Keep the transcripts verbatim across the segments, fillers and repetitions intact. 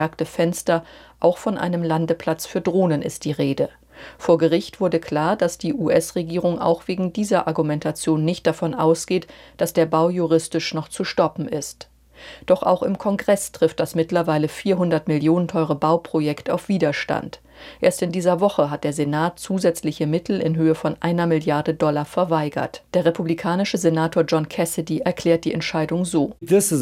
Fenster, auch von einem Landeplatz für Drohnen ist die Rede. Vor Gericht wurde klar, dass die U S-Regierung auch wegen dieser Argumentation nicht davon ausgeht, dass der Bau juristisch noch zu stoppen ist. Doch auch im Kongress trifft das mittlerweile vierhundert Millionen teure Bauprojekt auf Widerstand. Erst in dieser Woche hat der Senat zusätzliche Mittel in Höhe von einer Milliarde Dollar verweigert. Der republikanische Senator John Cassidy erklärt die Entscheidung so: Das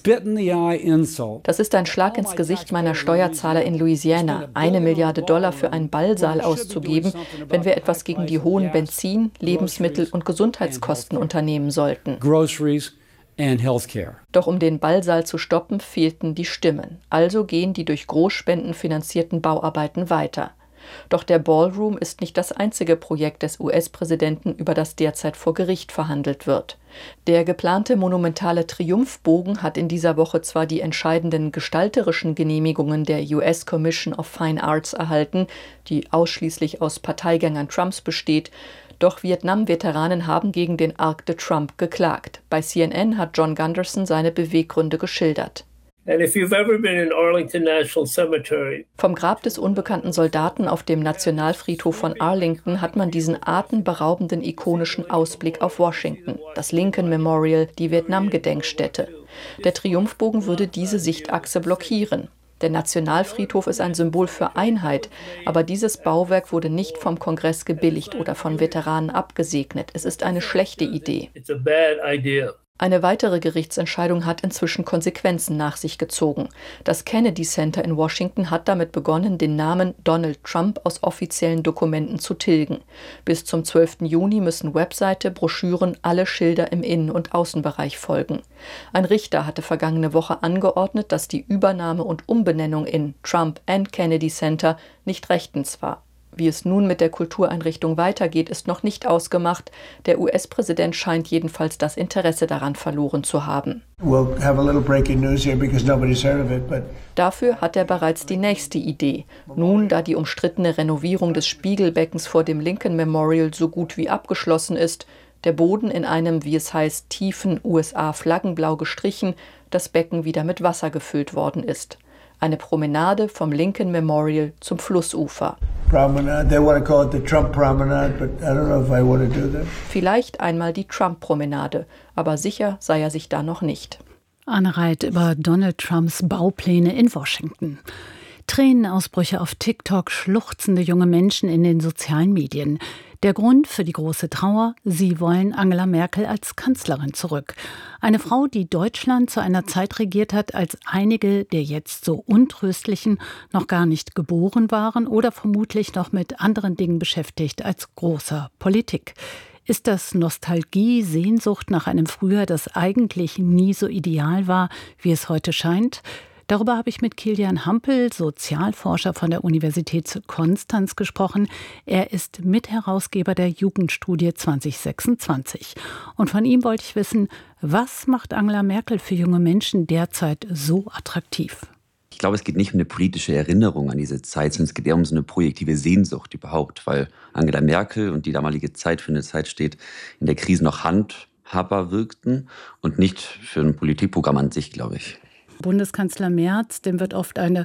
ist ein Schlag ins Gesicht meiner Steuerzahler in Louisiana, eine Milliarde Dollar für einen Ballsaal auszugeben, wenn wir etwas gegen die hohen Benzin-, Lebensmittel- und Gesundheitskosten unternehmen sollten. Doch um den Ballsaal zu stoppen, fehlten die Stimmen. Also gehen die durch Großspenden finanzierten Bauarbeiten weiter. Doch der Ballroom ist nicht das einzige Projekt des U S-Präsidenten, über das derzeit vor Gericht verhandelt wird. Der geplante monumentale Triumphbogen hat in dieser Woche zwar die entscheidenden gestalterischen Genehmigungen der U S Commission of Fine Arts erhalten, die ausschließlich aus Parteigängern Trumps besteht, doch Vietnam-Veteranen haben gegen den Arc de Trump geklagt. Bei C N N hat John Gunderson seine Beweggründe geschildert. Vom Grab des unbekannten Soldaten auf dem Nationalfriedhof von Arlington hat man diesen atemberaubenden ikonischen Ausblick auf Washington, das Lincoln Memorial, die Vietnam-Gedenkstätte. Der Triumphbogen würde diese Sichtachse blockieren. Der Nationalfriedhof ist ein Symbol für Einheit, aber dieses Bauwerk wurde nicht vom Kongress gebilligt oder von Veteranen abgesegnet. Es ist eine schlechte Idee. Eine weitere Gerichtsentscheidung hat inzwischen Konsequenzen nach sich gezogen. Das Kennedy Center in Washington hat damit begonnen, den Namen Donald Trump aus offiziellen Dokumenten zu tilgen. Bis zum zwölften Juni müssen Webseite, Broschüren, alle Schilder im Innen- und Außenbereich folgen. Ein Richter hatte vergangene Woche angeordnet, dass die Übernahme und Umbenennung in Trump and Kennedy Center nicht rechtens war. Wie es nun mit der Kultureinrichtung weitergeht, ist noch nicht ausgemacht. Der U S-Präsident scheint jedenfalls das Interesse daran verloren zu haben. We'll have a little breaking news here because nobody's heard of it, but Dafür hat er bereits die nächste Idee. Nun, da die umstrittene Renovierung des Spiegelbeckens vor dem Lincoln Memorial so gut wie abgeschlossen ist, der Boden in einem, wie es heißt, tiefen U S A-Flaggenblau gestrichen, das Becken wieder mit Wasser gefüllt worden ist. Eine Promenade vom Lincoln Memorial zum Flussufer. Promenade. They want to call it the Trump Promenade, but I don't know if I want to do that. Vielleicht einmal die Trump-Promenade, aber sicher sei er sich da noch nicht. Anne Reit über Donald Trumps Baupläne in Washington. Tränenausbrüche auf TikTok, schluchzende junge Menschen in den sozialen Medien. Der Grund für die große Trauer: Sie wollen Angela Merkel als Kanzlerin zurück. Eine Frau, die Deutschland zu einer Zeit regiert hat, als einige der jetzt so Untröstlichen noch gar nicht geboren waren oder vermutlich noch mit anderen Dingen beschäftigt als großer Politik. Ist das Nostalgie, Sehnsucht nach einem Früher, das eigentlich nie so ideal war, wie es heute scheint? Darüber habe ich mit Kilian Hampel, Sozialforscher von der Universität Konstanz, gesprochen. Er ist Mitherausgeber der Jugendstudie zwanzig sechsundzwanzig. Und von ihm wollte ich wissen, was macht Angela Merkel für junge Menschen derzeit so attraktiv? Ich glaube, es geht nicht um eine politische Erinnerung an diese Zeit, sondern es geht eher um so eine projektive Sehnsucht überhaupt, weil Angela Merkel und die damalige Zeit für eine Zeit steht, in der Krise noch handhabbar wirkten und nicht für ein Politikprogramm an sich, glaube ich. Bundeskanzler Merz, dem wird oft eine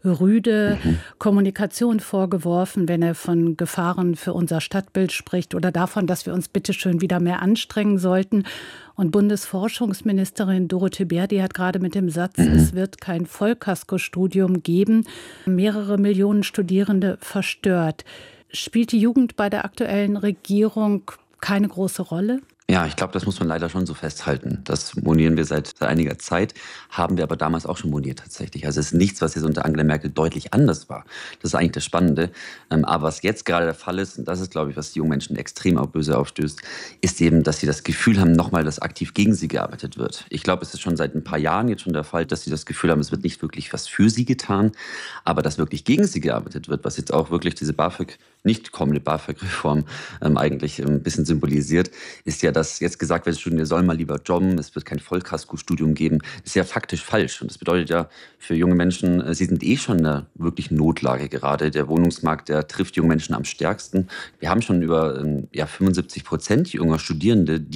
rüde mhm. Kommunikation vorgeworfen, wenn er von Gefahren für unser Stadtbild spricht oder davon, dass wir uns bitte schön wieder mehr anstrengen sollten. Und Bundesforschungsministerin Dorothee Bär, die hat gerade mit dem Satz, mhm. es wird kein Vollkaskostudium geben, mehrere Millionen Studierende verstört. Spielt die Jugend bei der aktuellen Regierung keine große Rolle? Ja, ich glaube, das muss man leider schon so festhalten. Das monieren wir seit, seit einiger Zeit, haben wir aber damals auch schon moniert tatsächlich. Also es ist nichts, was jetzt unter Angela Merkel deutlich anders war. Das ist eigentlich das Spannende. Aber was jetzt gerade der Fall ist, und das ist, glaube ich, was die jungen Menschen extrem auch böse aufstößt, ist eben, dass sie das Gefühl haben, nochmal, dass aktiv gegen sie gearbeitet wird. Ich glaube, es ist schon seit ein paar Jahren jetzt schon der Fall, dass sie das Gefühl haben, es wird nicht wirklich was für sie getan, aber dass wirklich gegen sie gearbeitet wird, was jetzt auch wirklich diese BAföG, nicht kommende BAföG-Reform ähm, eigentlich ein bisschen symbolisiert, ist ja, dass jetzt gesagt wird, Studierende sollen mal lieber jobben, es wird kein Vollkasko-Studium geben. Das ist ja faktisch falsch. Und das bedeutet ja für junge Menschen, sie sind eh schon in einer wirklichen Notlage gerade. Der Wohnungsmarkt, der trifft junge Menschen am stärksten. Wir haben schon über ja, fünfundsiebzig Prozent junger Studierende, die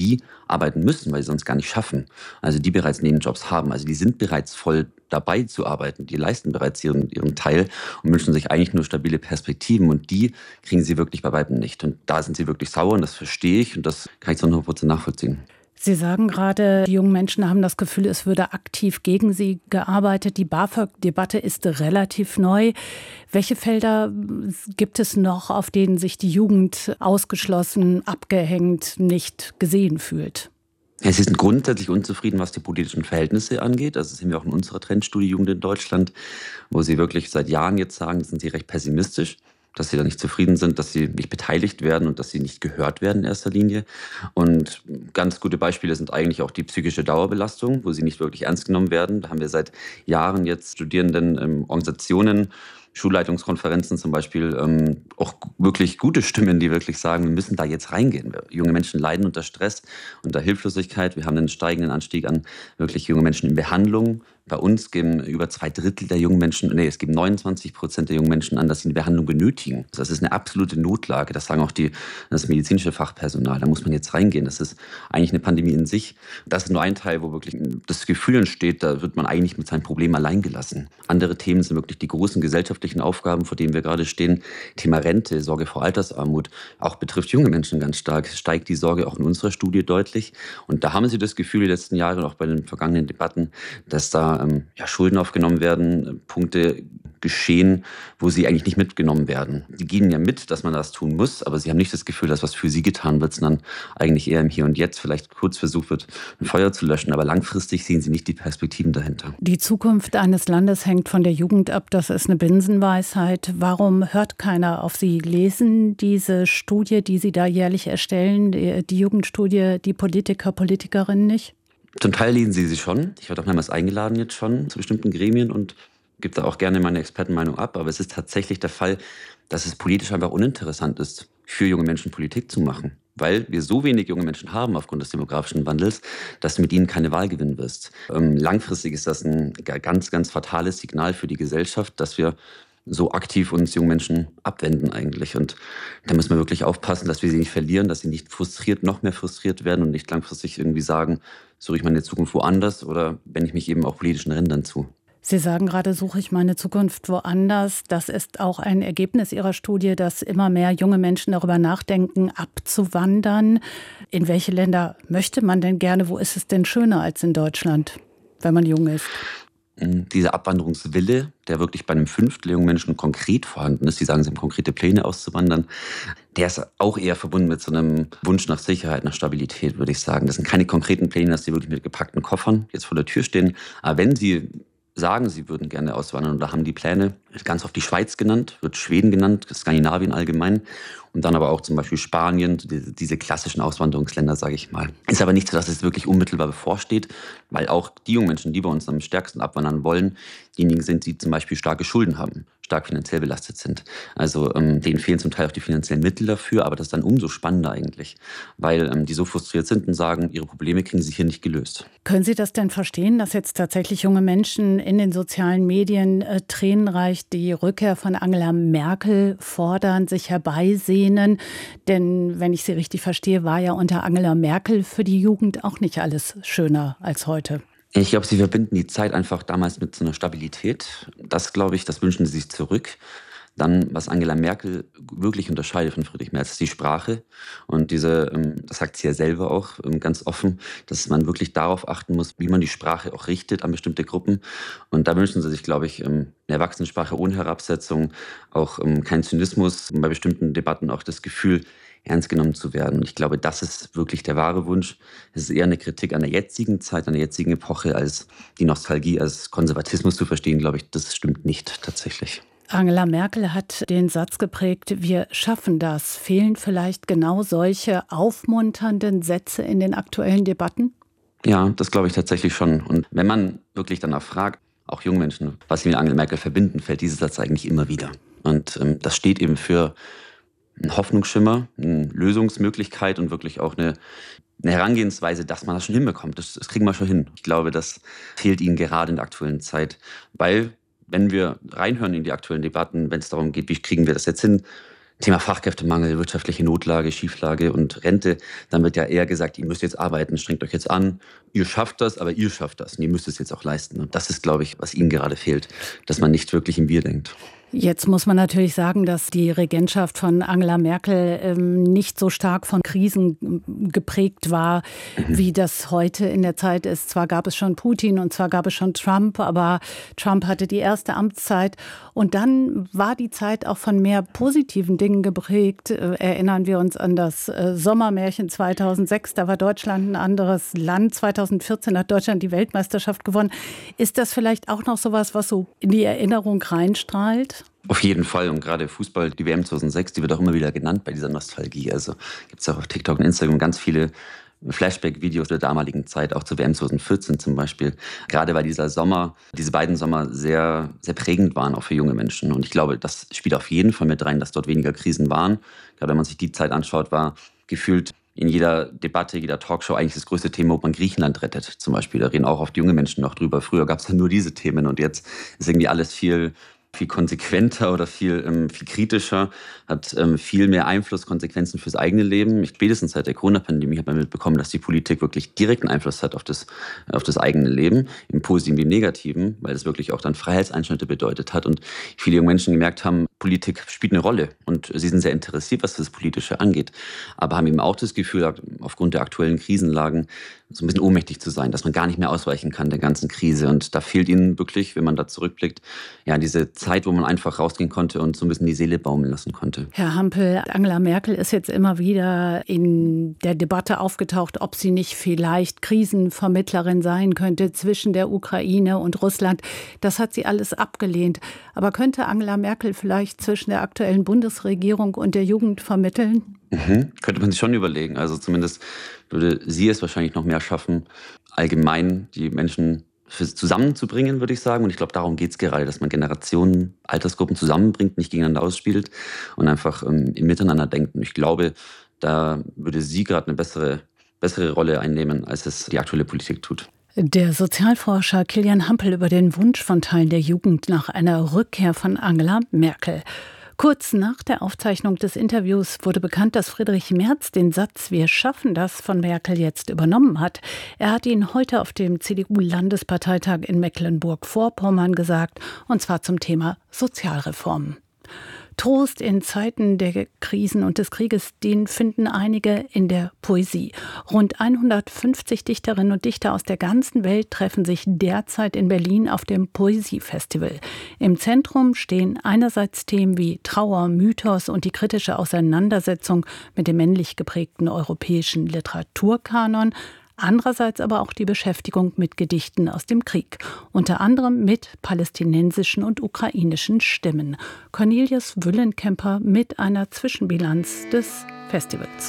arbeiten müssen, weil sie sonst gar nicht schaffen. Also die bereits Nebenjobs haben. Also die sind bereits voll dabei zu arbeiten. Die leisten bereits ihren, ihren Teil und wünschen sich eigentlich nur stabile Perspektiven. Und die kriegen sie wirklich bei weitem nicht. Und da sind sie wirklich sauer und das verstehe ich und das kann ich zu hundert Prozent nachvollziehen. Sie sagen gerade, die jungen Menschen haben das Gefühl, es würde aktiv gegen sie gearbeitet. Die BAföG-Debatte ist relativ neu. Welche Felder gibt es noch, auf denen sich die Jugend ausgeschlossen, abgehängt, nicht gesehen fühlt? Ja, sie sind grundsätzlich unzufrieden, was die politischen Verhältnisse angeht. Also das sehen wir auch in unserer Trendstudie Jugend in Deutschland, wo sie wirklich seit Jahren jetzt sagen, sind sie recht pessimistisch, dass sie da nicht zufrieden sind, dass sie nicht beteiligt werden und dass sie nicht gehört werden in erster Linie. Und ganz gute Beispiele sind eigentlich auch die psychische Dauerbelastung, wo sie nicht wirklich ernst genommen werden. Da haben wir seit Jahren jetzt Studierenden, ähm, Organisationen, Schulleitungskonferenzen zum Beispiel, ähm, auch wirklich gute Stimmen, die wirklich sagen, wir müssen da jetzt reingehen. Junge Menschen leiden unter Stress, unter Hilflosigkeit. Wir haben einen steigenden Anstieg an wirklich junge Menschen in Behandlung. Bei uns geben über zwei Drittel der jungen Menschen, nee, es geben neunundzwanzig Prozent der jungen Menschen an, dass sie eine Behandlung benötigen. Das ist eine absolute Notlage. Das sagen auch die, das medizinische Fachpersonal. Da muss man jetzt reingehen. Das ist eigentlich eine Pandemie in sich. Das ist nur ein Teil, wo wirklich das Gefühl entsteht, da wird man eigentlich mit seinem Problem allein gelassen. Andere Themen sind wirklich die großen gesellschaftlichen Aufgaben, vor denen wir gerade stehen. Thema Rente, Sorge vor Altersarmut, auch betrifft junge Menschen ganz stark. Steigt die Sorge auch in unserer Studie deutlich. Und da haben Sie das Gefühl, die letzten Jahre und auch bei den vergangenen Debatten, dass da ähm, ja, Schulden aufgenommen werden, Punkte geschehen, wo sie eigentlich nicht mitgenommen werden. Die gehen ja mit, dass man das tun muss, aber sie haben nicht das Gefühl, dass was für sie getan wird, sondern eigentlich eher im Hier und Jetzt vielleicht kurz versucht wird, ein Feuer zu löschen, aber langfristig sehen sie nicht die Perspektiven dahinter. Die Zukunft eines Landes hängt von der Jugend ab, das ist eine Binsenweisheit. Warum hört keiner auf Sie? Lesen diese Studie, die Sie da jährlich erstellen, die Jugendstudie, die Politiker, Politikerinnen nicht? Zum Teil lesen sie sie schon. Ich werde auch mehrmals eingeladen jetzt schon zu bestimmten Gremien und gebe da auch gerne meine Expertenmeinung ab. Aber es ist tatsächlich der Fall, dass es politisch einfach uninteressant ist, für junge Menschen Politik zu machen. Weil wir so wenig junge Menschen haben aufgrund des demografischen Wandels, dass du mit ihnen keine Wahl gewinnen wirst. Ähm, langfristig ist das ein ganz, ganz fatales Signal für die Gesellschaft, dass wir so aktiv uns jungen Menschen abwenden eigentlich. Und da müssen wir wirklich aufpassen, dass wir sie nicht verlieren, dass sie nicht frustriert, noch mehr frustriert werden und nicht langfristig irgendwie sagen, suche ich meine Zukunft woanders oder wende ich mich eben auch politischen Rändern zu. Sie sagen gerade, suche ich meine Zukunft woanders. Das ist auch ein Ergebnis Ihrer Studie, dass immer mehr junge Menschen darüber nachdenken, abzuwandern. In welche Länder möchte man denn gerne? Wo ist es denn schöner als in Deutschland, wenn man jung ist? Dieser Abwanderungswille, der wirklich bei einem Fünftel jungen Menschen konkret vorhanden ist, die sagen, sie haben konkrete Pläne auszuwandern, der ist auch eher verbunden mit so einem Wunsch nach Sicherheit, nach Stabilität, würde ich sagen. Das sind keine konkreten Pläne, dass sie wirklich mit gepackten Koffern jetzt vor der Tür stehen. Aber wenn sie sagen, sie würden gerne auswandern oder haben die Pläne, ganz oft die Schweiz genannt, wird Schweden genannt, Skandinavien allgemein und dann aber auch zum Beispiel Spanien, diese klassischen Auswanderungsländer, sage ich mal. Ist aber nicht so, dass es wirklich unmittelbar bevorsteht, weil auch die jungen Menschen, die bei uns am stärksten abwandern wollen, diejenigen sind, die zum Beispiel starke Schulden haben, stark finanziell belastet sind. Also ähm, denen fehlen zum Teil auch die finanziellen Mittel dafür, aber das ist dann umso spannender eigentlich, weil ähm, die so frustriert sind und sagen, ihre Probleme kriegen sie hier nicht gelöst. Können Sie das denn verstehen, dass jetzt tatsächlich junge Menschen in den sozialen Medien äh, tränenreich die Rückkehr von Angela Merkel fordern, sich herbeisehnen? Denn wenn ich Sie richtig verstehe, war ja unter Angela Merkel für die Jugend auch nicht alles schöner als heute. Ich glaube, sie verbinden die Zeit einfach damals mit so einer Stabilität. Das, glaube ich, das wünschen sie sich zurück. Dann, was Angela Merkel wirklich unterscheidet von Friedrich Merz, ist die Sprache. Und diese, das sagt sie ja selber auch ganz offen, dass man wirklich darauf achten muss, wie man die Sprache auch richtet an bestimmte Gruppen. Und da wünschen sie sich, glaube ich, eine Erwachsenensprache ohne Herabsetzung, auch kein Zynismus, bei bestimmten Debatten auch das Gefühl, ernst genommen zu werden. Und ich glaube, das ist wirklich der wahre Wunsch. Es ist eher eine Kritik an der jetzigen Zeit, an der jetzigen Epoche, als die Nostalgie, als Konservatismus zu verstehen, glaube ich, das stimmt nicht tatsächlich. Angela Merkel hat den Satz geprägt, wir schaffen das. Fehlen vielleicht genau solche aufmunternden Sätze in den aktuellen Debatten? Ja, das glaube ich tatsächlich schon. Und wenn man wirklich danach fragt, auch junge Menschen, was sie mit Angela Merkel verbinden, fällt dieser Satz eigentlich immer wieder. Und ähm, das steht eben für ein Hoffnungsschimmer, eine Lösungsmöglichkeit und wirklich auch eine, eine Herangehensweise, dass man das schon hinbekommt. Das, das kriegen wir schon hin. Ich glaube, das fehlt ihnen gerade in der aktuellen Zeit. Weil, wenn wir reinhören in die aktuellen Debatten, wenn es darum geht, wie kriegen wir das jetzt hin, Thema Fachkräftemangel, wirtschaftliche Notlage, Schieflage und Rente, dann wird ja eher gesagt, ihr müsst jetzt arbeiten, strengt euch jetzt an, ihr schafft das, aber ihr schafft das und ihr müsst es jetzt auch leisten. Und das ist, glaube ich, was ihnen gerade fehlt, dass man nicht wirklich im Wir denkt. Jetzt muss man natürlich sagen, dass die Regentschaft von Angela Merkel ähm, nicht so stark von Krisen geprägt war, mhm. wie das heute in der Zeit ist. Zwar gab es schon Putin und zwar gab es schon Trump, aber Trump hatte die erste Amtszeit. Und dann war die Zeit auch von mehr positiven Dingen geprägt. Äh, erinnern wir uns an das äh, Sommermärchen zweitausendsechs. Da war Deutschland ein anderes Land. zweitausendvierzehn hat Deutschland die Weltmeisterschaft gewonnen. Ist das vielleicht auch noch sowas, was so in die Erinnerung reinstrahlt? Auf jeden Fall. Und gerade Fußball, die W M zweitausendsechs, die wird auch immer wieder genannt bei dieser Nostalgie. Also gibt es auch auf TikTok und Instagram ganz viele Flashback-Videos der damaligen Zeit, auch zur W M zweitausendvierzehn zum Beispiel. Gerade weil dieser Sommer, diese beiden Sommer sehr, sehr prägend waren, auch für junge Menschen. Und ich glaube, das spielt auf jeden Fall mit rein, dass dort weniger Krisen waren. Gerade wenn man sich die Zeit anschaut, war gefühlt in jeder Debatte, jeder Talkshow eigentlich das größte Thema, ob man Griechenland rettet zum Beispiel. Da reden auch oft junge Menschen noch drüber. Früher gab es dann nur diese Themen und jetzt ist irgendwie alles viel viel konsequenter oder viel, ähm, viel kritischer, hat ähm, viel mehr Einfluss, Konsequenzen fürs eigene Leben. Ich, spätestens seit der Corona-Pandemie hat man mitbekommen, dass die Politik wirklich direkten Einfluss hat auf das, auf das eigene Leben, im Positiven wie im Negativen, weil es wirklich auch dann Freiheitseinschnitte bedeutet hat und viele junge Menschen gemerkt haben, Politik spielt eine Rolle und sie sind sehr interessiert, was das Politische angeht, aber haben eben auch das Gefühl, aufgrund der aktuellen Krisenlagen so ein bisschen ohnmächtig zu sein, dass man gar nicht mehr ausweichen kann der ganzen Krise und da fehlt ihnen wirklich, wenn man da zurückblickt, ja, diese Zeit, wo man einfach rausgehen konnte und so ein bisschen die Seele baumeln lassen konnte. Herr Hampel, Angela Merkel ist jetzt immer wieder in der Debatte aufgetaucht, ob sie nicht vielleicht Krisenvermittlerin sein könnte zwischen der Ukraine und Russland. Das hat sie alles abgelehnt. Aber könnte Angela Merkel vielleicht zwischen der aktuellen Bundesregierung und der Jugend vermitteln? Mhm. Könnte man sich schon überlegen. Also zumindest würde sie es wahrscheinlich noch mehr schaffen, allgemein die Menschen zusammenzubringen, würde ich sagen. Und ich glaube, darum geht es gerade, dass man Generationen, Altersgruppen zusammenbringt, nicht gegeneinander ausspielt und einfach ähm, im Miteinander denkt. Und ich glaube, da würde sie gerade eine bessere, bessere Rolle einnehmen, als es die aktuelle Politik tut. Der Sozialforscher Kilian Hampel über den Wunsch von Teilen der Jugend nach einer Rückkehr von Angela Merkel. Kurz nach der Aufzeichnung des Interviews wurde bekannt, dass Friedrich Merz den Satz „Wir schaffen das" von Merkel jetzt übernommen hat. Er hat ihn heute auf dem C D U-Landesparteitag in Mecklenburg-Vorpommern gesagt, und zwar zum Thema Sozialreformen. Trost in Zeiten der Krisen und des Krieges, den finden einige in der Poesie. Rund hundertfünfzig Dichterinnen und Dichter aus der ganzen Welt treffen sich derzeit in Berlin auf dem Poesiefestival. Im Zentrum stehen einerseits Themen wie Trauer, Mythos und die kritische Auseinandersetzung mit dem männlich geprägten europäischen Literaturkanon, andererseits aber auch die Beschäftigung mit Gedichten aus dem Krieg, unter anderem mit palästinensischen und ukrainischen Stimmen. Cornelius Wüllenkemper mit einer Zwischenbilanz des Festivals.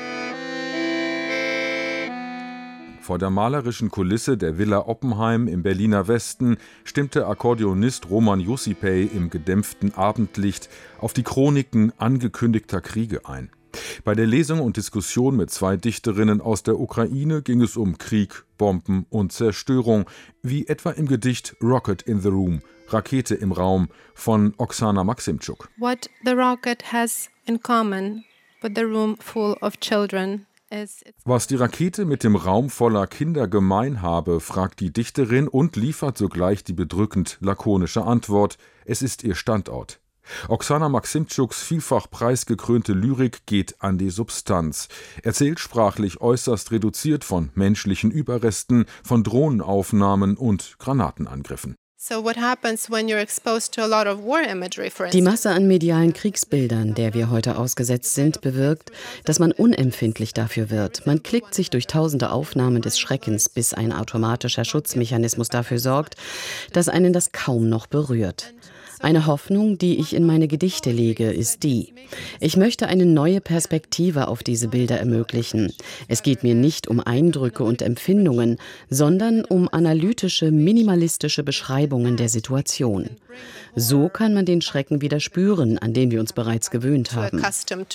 Vor der malerischen Kulisse der Villa Oppenheim im Berliner Westen stimmte Akkordeonist Roman Yusipay im gedämpften Abendlicht auf die Chroniken angekündigter Kriege ein. Bei der Lesung und Diskussion mit zwei Dichterinnen aus der Ukraine ging es um Krieg, Bomben und Zerstörung, wie etwa im Gedicht Rocket in the Room, Rakete im Raum von Oksana Maximczuk. What the rocket has in common with the room full of children. Was die Rakete mit dem Raum voller Kinder gemein habe, fragt die Dichterin und liefert sogleich die bedrückend lakonische Antwort: Es ist ihr Standort. Oksana Maximczuks vielfach preisgekrönte Lyrik geht an die Substanz, erzählt sprachlich äußerst reduziert von menschlichen Überresten, von Drohnenaufnahmen und Granatenangriffen. Die Masse an medialen Kriegsbildern, der wir heute ausgesetzt sind, bewirkt, dass man unempfindlich dafür wird. Man klickt sich durch tausende Aufnahmen des Schreckens, bis ein automatischer Schutzmechanismus dafür sorgt, dass einen das kaum noch berührt. Eine Hoffnung, die ich in meine Gedichte lege, ist die: Ich möchte eine neue Perspektive auf diese Bilder ermöglichen. Es geht mir nicht um Eindrücke und Empfindungen, sondern um analytische, minimalistische Beschreibungen der Situation. So kann man den Schrecken wieder spüren, an den wir uns bereits gewöhnt haben.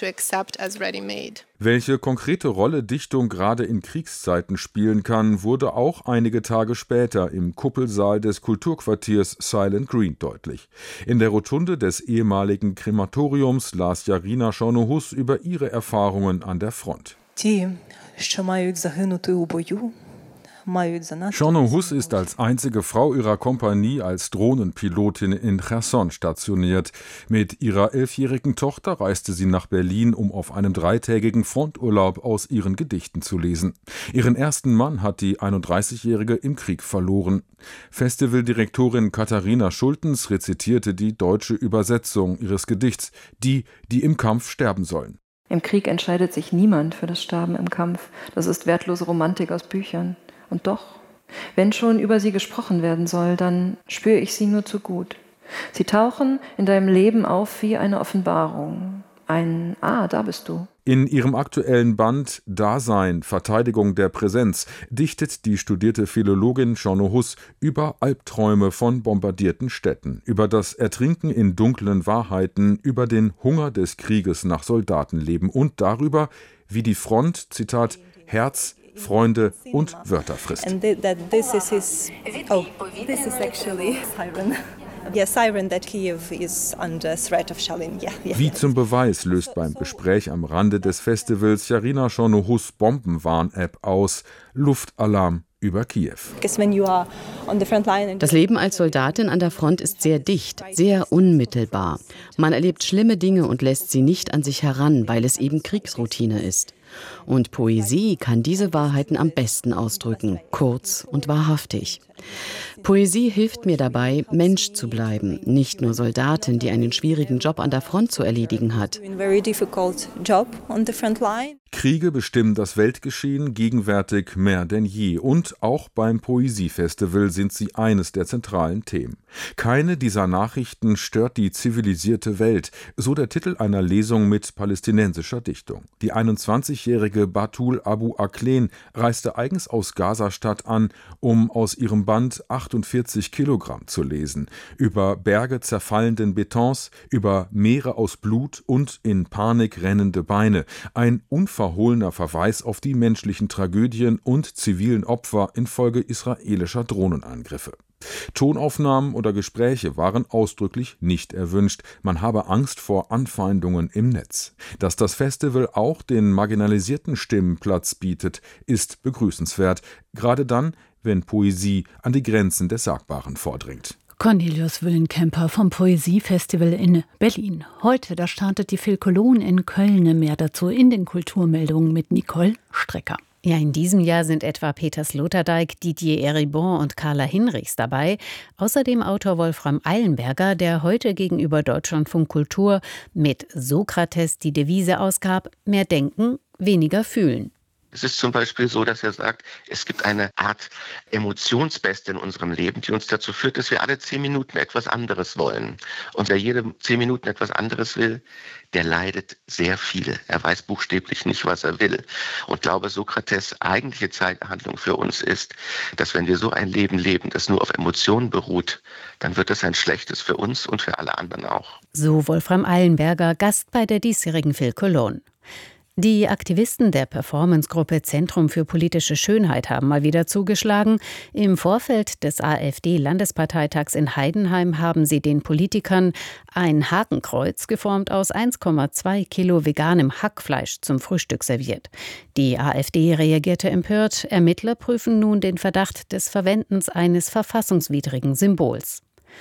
Welche konkrete Rolle Dichtung gerade in Kriegszeiten spielen kann, wurde auch einige Tage später im Kuppelsaal des Kulturquartiers Silent Green deutlich. In der Rotunde des ehemaligen Krematoriums las Jarina Chornohus über ihre Erfahrungen an der Front. Ті, що мають загинути у бою, Chornohus ist als einzige Frau ihrer Kompanie als Drohnenpilotin in Cherson stationiert. Mit ihrer elfjährigen Tochter reiste sie nach Berlin, um auf einem dreitägigen Fronturlaub aus ihren Gedichten zu lesen. Ihren ersten Mann hat die einunddreißigjährige im Krieg verloren. Festivaldirektorin Katharina Schultens rezitierte die deutsche Übersetzung ihres Gedichts, die, die im Kampf sterben sollen. Im Krieg entscheidet sich niemand für das Sterben im Kampf. Das ist wertlose Romantik aus Büchern. Und doch, wenn schon über sie gesprochen werden soll, dann spüre ich sie nur zu gut. Sie tauchen in deinem Leben auf wie eine Offenbarung. Ein Ah, da bist du. In ihrem aktuellen Band Dasein, Verteidigung der Präsenz dichtet die studierte Philologin Chornohus über Albträume von bombardierten Städten, über das Ertrinken in dunklen Wahrheiten, über den Hunger des Krieges nach Soldatenleben und darüber, wie die Front, Zitat, Herz, Freunde und Wörter frisst. Wie zum Beweis löst beim Gespräch am Rande des Festivals Jarina Chornohus Bombenwarn-App aus. Luftalarm über Kiew. Das Leben als Soldatin an der Front ist sehr dicht, sehr unmittelbar. Man erlebt schlimme Dinge und lässt sie nicht an sich heran, weil es eben Kriegsroutine ist. Und Poesie kann diese Wahrheiten am besten ausdrücken, kurz und wahrhaftig. Poesie hilft mir dabei, Mensch zu bleiben, nicht nur Soldatin, die einen schwierigen Job an der Front zu erledigen hat. Kriege bestimmen das Weltgeschehen gegenwärtig mehr denn je. Und auch beim Poesiefestival sind sie eines der zentralen Themen. Keine dieser Nachrichten stört die zivilisierte Welt, so der Titel einer Lesung mit palästinensischer Dichtung. Die einundzwanzigjährige Batul Abu Aklen reiste eigens aus Gazastadt an, um aus ihrem Band achtundvierzig Kilogramm zu lesen. Über Berge zerfallenden Betons, über Meere aus Blut und in Panik rennende Beine. Ein unverhohlener Verweis auf die menschlichen Tragödien und zivilen Opfer infolge israelischer Drohnenangriffe. Tonaufnahmen oder Gespräche waren ausdrücklich nicht erwünscht. Man habe Angst vor Anfeindungen im Netz. Dass das Festival auch den marginalisierten Stimmen Platz bietet, ist begrüßenswert. Gerade dann, wenn Poesie an die Grenzen des Sagbaren vordringt. Cornelius Wüllenkemper vom Poesiefestival in Berlin. Heute, da startet die Phil Cologne in Köln. Mehr dazu in den Kulturmeldungen mit Nicole Strecker. Ja, in diesem Jahr sind etwa Peter Sloterdijk, Didier Eribon und Carla Hinrichs dabei. Außerdem Autor Wolfram Eilenberger, der heute gegenüber Deutschlandfunk Kultur mit Sokrates die Devise ausgab: mehr denken, weniger fühlen. Es ist zum Beispiel so, dass er sagt, es gibt eine Art Emotionsbeste in unserem Leben, die uns dazu führt, dass wir alle zehn Minuten etwas anderes wollen. Und wer jede zehn Minuten etwas anderes will, der leidet sehr viel. Er weiß buchstäblich nicht, was er will. Und glaube, Sokrates' eigentliche Zeithandlung für uns ist, dass wenn wir so ein Leben leben, das nur auf Emotionen beruht, dann wird es ein schlechtes für uns und für alle anderen auch. So Wolfram Eilenberger, Gast bei der diesjährigen Phil Cologne. Die Aktivisten der Performancegruppe Zentrum für politische Schönheit haben mal wieder zugeschlagen. Im Vorfeld des AfD-Landesparteitags in Heidenheim haben sie den Politikern ein Hakenkreuz geformt aus eins Komma zwei Kilo veganem Hackfleisch zum Frühstück serviert. Die AfD reagierte empört. Ermittler prüfen nun den Verdacht des Verwendens eines verfassungswidrigen Symbols.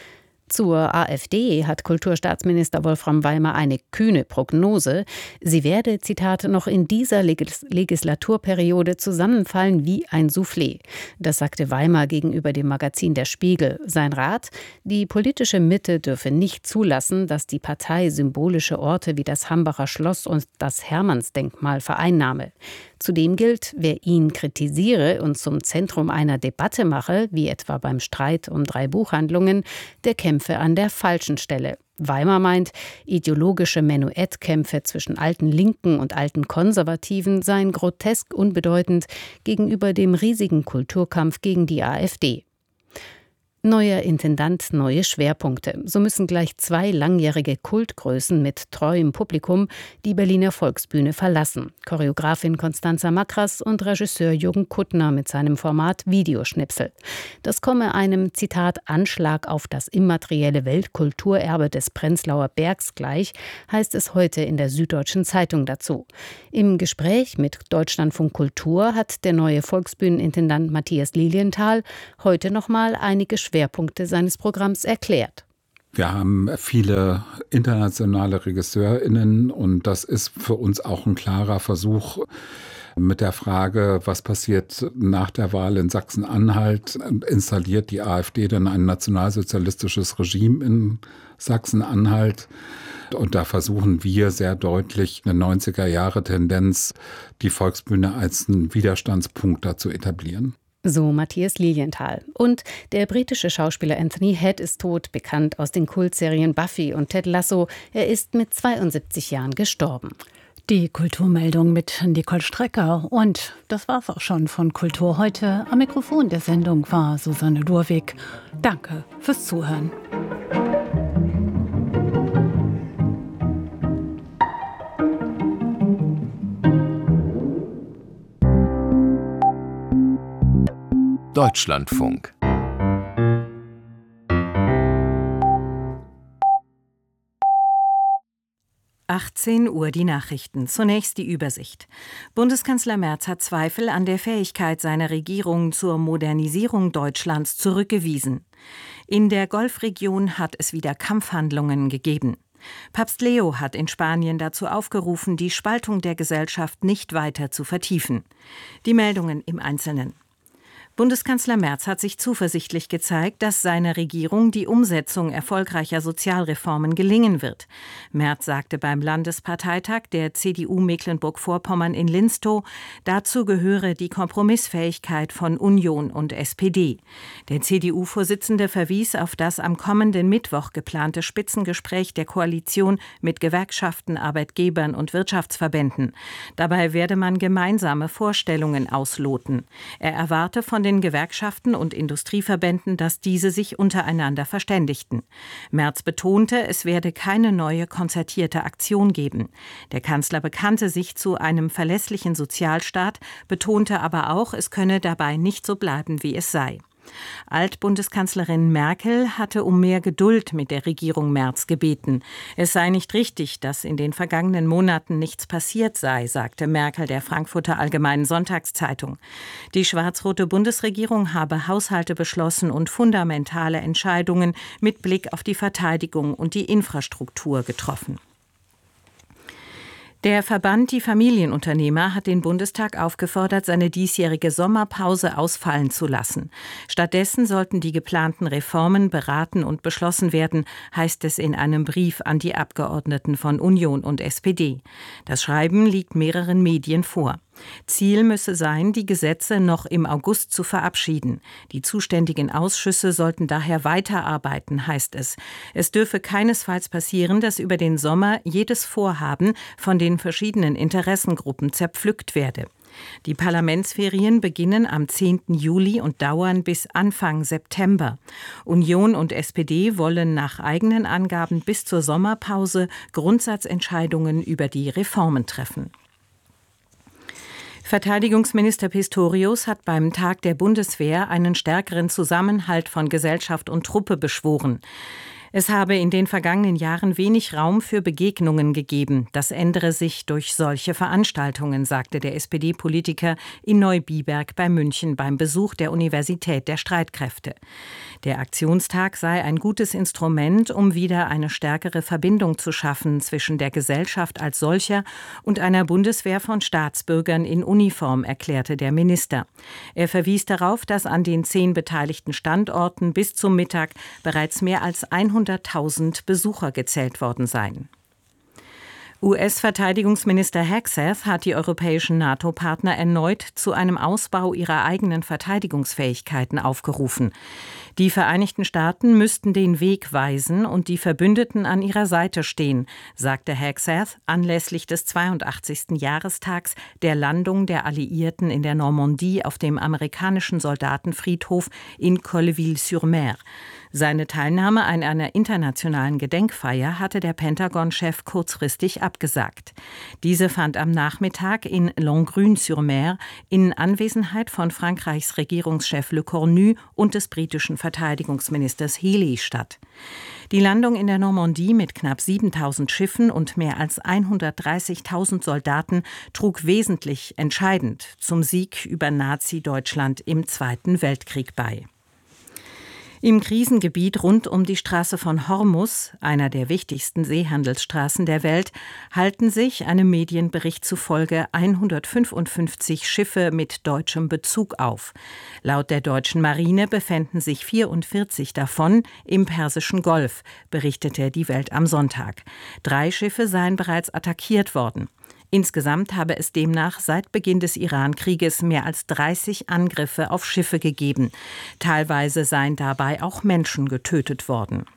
Zur AfD hat Kulturstaatsminister Wolfram Weimar eine kühne Prognose. Sie werde, Zitat, noch in dieser Legis- Legislaturperiode zusammenfallen wie ein Soufflé. Das sagte Weimar gegenüber dem Magazin Der Spiegel. Sein Rat: Die politische Mitte dürfe nicht zulassen, dass die Partei symbolische Orte wie das Hambacher Schloss und das Hermannsdenkmal vereinnahme. Zudem gilt, wer ihn kritisiere und zum Zentrum einer Debatte mache, wie etwa beim Streit um drei Buchhandlungen, der kämpfe an der falschen Stelle. Weimar meint, ideologische Menuettkämpfe zwischen alten Linken und alten Konservativen seien grotesk unbedeutend gegenüber dem riesigen Kulturkampf gegen die AfD. Neuer Intendant, neue Schwerpunkte. So müssen gleich zwei langjährige Kultgrößen mit treuem Publikum die Berliner Volksbühne verlassen. Choreografin Constanza Makras und Regisseur Jürgen Kuttner mit seinem Format Videoschnipsel. Das komme einem, Zitat, Anschlag auf das immaterielle Weltkulturerbe des Prenzlauer Bergs gleich, heißt es heute in der Süddeutschen Zeitung dazu. Im Gespräch mit Deutschlandfunk Kultur hat der neue Volksbühnenintendant Matthias Lilienthal heute nochmal einige Schwerpunkte seines Programms erklärt. Wir haben viele internationale RegisseurInnen und das ist für uns auch ein klarer Versuch mit der Frage, was passiert nach der Wahl in Sachsen-Anhalt? Installiert die AfD dann ein nationalsozialistisches Regime in Sachsen-Anhalt? Und da versuchen wir sehr deutlich eine neunziger-Jahre-Tendenz, die Volksbühne als einen Widerstandspunkt dazu etablieren. So Matthias Lilienthal. Und der britische Schauspieler Anthony Head ist tot, bekannt aus den Kultserien Buffy und Ted Lasso. Er ist mit zweiundsiebzig Jahren gestorben. Die Kulturmeldung mit Nicole Strecker. Und das war's auch schon von Kultur heute. Am Mikrofon der Sendung war Susanne Durwig. Danke fürs Zuhören. Deutschlandfunk. achtzehn Uhr die Nachrichten. Zunächst die Übersicht. Bundeskanzler Merz hat Zweifel an der Fähigkeit seiner Regierung zur Modernisierung Deutschlands zurückgewiesen. In der Golfregion hat es wieder Kampfhandlungen gegeben. Papst Leo hat in Spanien dazu aufgerufen, die Spaltung der Gesellschaft nicht weiter zu vertiefen. Die Meldungen im Einzelnen. Bundeskanzler Merz hat sich zuversichtlich gezeigt, dass seiner Regierung die Umsetzung erfolgreicher Sozialreformen gelingen wird. Merz sagte beim Landesparteitag der C D U Mecklenburg-Vorpommern in Linstow, dazu gehöre die Kompromissfähigkeit von Union und S P D. Der C D U-Vorsitzende verwies auf das am kommenden Mittwoch geplante Spitzengespräch der Koalition mit Gewerkschaften, Arbeitgebern und Wirtschaftsverbänden. Dabei werde man gemeinsame Vorstellungen ausloten. Er erwarte von den Gewerkschaften und Industrieverbänden, dass diese sich untereinander verständigten. Merz betonte, es werde keine neue konzertierte Aktion geben. Der Kanzler bekannte sich zu einem verlässlichen Sozialstaat, betonte aber auch, es könne dabei nicht so bleiben, wie es sei. Altbundeskanzlerin Merkel hatte um mehr Geduld mit der Regierung Merz gebeten. Es sei nicht richtig, dass in den vergangenen Monaten nichts passiert sei, sagte Merkel der Frankfurter Allgemeinen Sonntagszeitung. Die schwarz-rote Bundesregierung habe Haushalte beschlossen und fundamentale Entscheidungen mit Blick auf die Verteidigung und die Infrastruktur getroffen. Der Verband Die Familienunternehmer hat den Bundestag aufgefordert, seine diesjährige Sommerpause ausfallen zu lassen. Stattdessen sollten die geplanten Reformen beraten und beschlossen werden, heißt es in einem Brief an die Abgeordneten von Union und S P D. Das Schreiben liegt mehreren Medien vor. Ziel müsse sein, die Gesetze noch im August zu verabschieden. Die zuständigen Ausschüsse sollten daher weiterarbeiten, heißt es. Es dürfe keinesfalls passieren, dass über den Sommer jedes Vorhaben von den verschiedenen Interessengruppen zerpflückt werde. Die Parlamentsferien beginnen am zehnten Juli und dauern bis Anfang September. Union und S P D wollen nach eigenen Angaben bis zur Sommerpause Grundsatzentscheidungen über die Reformen treffen. Verteidigungsminister Pistorius hat beim Tag der Bundeswehr einen stärkeren Zusammenhalt von Gesellschaft und Truppe beschworen. Es habe in den vergangenen Jahren wenig Raum für Begegnungen gegeben. Das ändere sich durch solche Veranstaltungen, sagte der S P D-Politiker in Neubiberg bei München beim Besuch der Universität der Streitkräfte. Der Aktionstag sei ein gutes Instrument, um wieder eine stärkere Verbindung zu schaffen zwischen der Gesellschaft als solcher und einer Bundeswehr von Staatsbürgern in Uniform, erklärte der Minister. Er verwies darauf, dass an den zehn beteiligten Standorten bis zum Mittag bereits mehr als hunderttausend Besucher gezählt worden seien. U S-Verteidigungsminister Hegseth hat die europäischen NATO-Partner erneut zu einem Ausbau ihrer eigenen Verteidigungsfähigkeiten aufgerufen. Die Vereinigten Staaten müssten den Weg weisen und die Verbündeten an ihrer Seite stehen, sagte Hegseth anlässlich des zweiundachtzigsten Jahrestags der Landung der Alliierten in der Normandie auf dem amerikanischen Soldatenfriedhof in Colleville-sur-Mer. Seine Teilnahme an einer internationalen Gedenkfeier hatte der Pentagon-Chef kurzfristig abgesagt. Diese fand am Nachmittag in Langrune-sur-Mer in Anwesenheit von Frankreichs Regierungschef Le Cornu und des britischen Verteidigungsministers Healey statt. Die Landung in der Normandie mit knapp siebentausend Schiffen und mehr als hundertdreißigtausend Soldaten trug wesentlich entscheidend zum Sieg über Nazi-Deutschland im Zweiten Weltkrieg bei. Im Krisengebiet rund um die Straße von Hormuz, einer der wichtigsten Seehandelsstraßen der Welt, halten sich einem Medienbericht zufolge hundertfünfundfünfzig Schiffe mit deutschem Bezug auf. Laut der deutschen Marine befänden sich vierundvierzig davon im Persischen Golf, berichtete die Welt am Sonntag. Drei Schiffe seien bereits attackiert worden. Insgesamt habe es demnach seit Beginn des Iran-Krieges mehr als dreißig Angriffe auf Schiffe gegeben. Teilweise seien dabei auch Menschen getötet worden.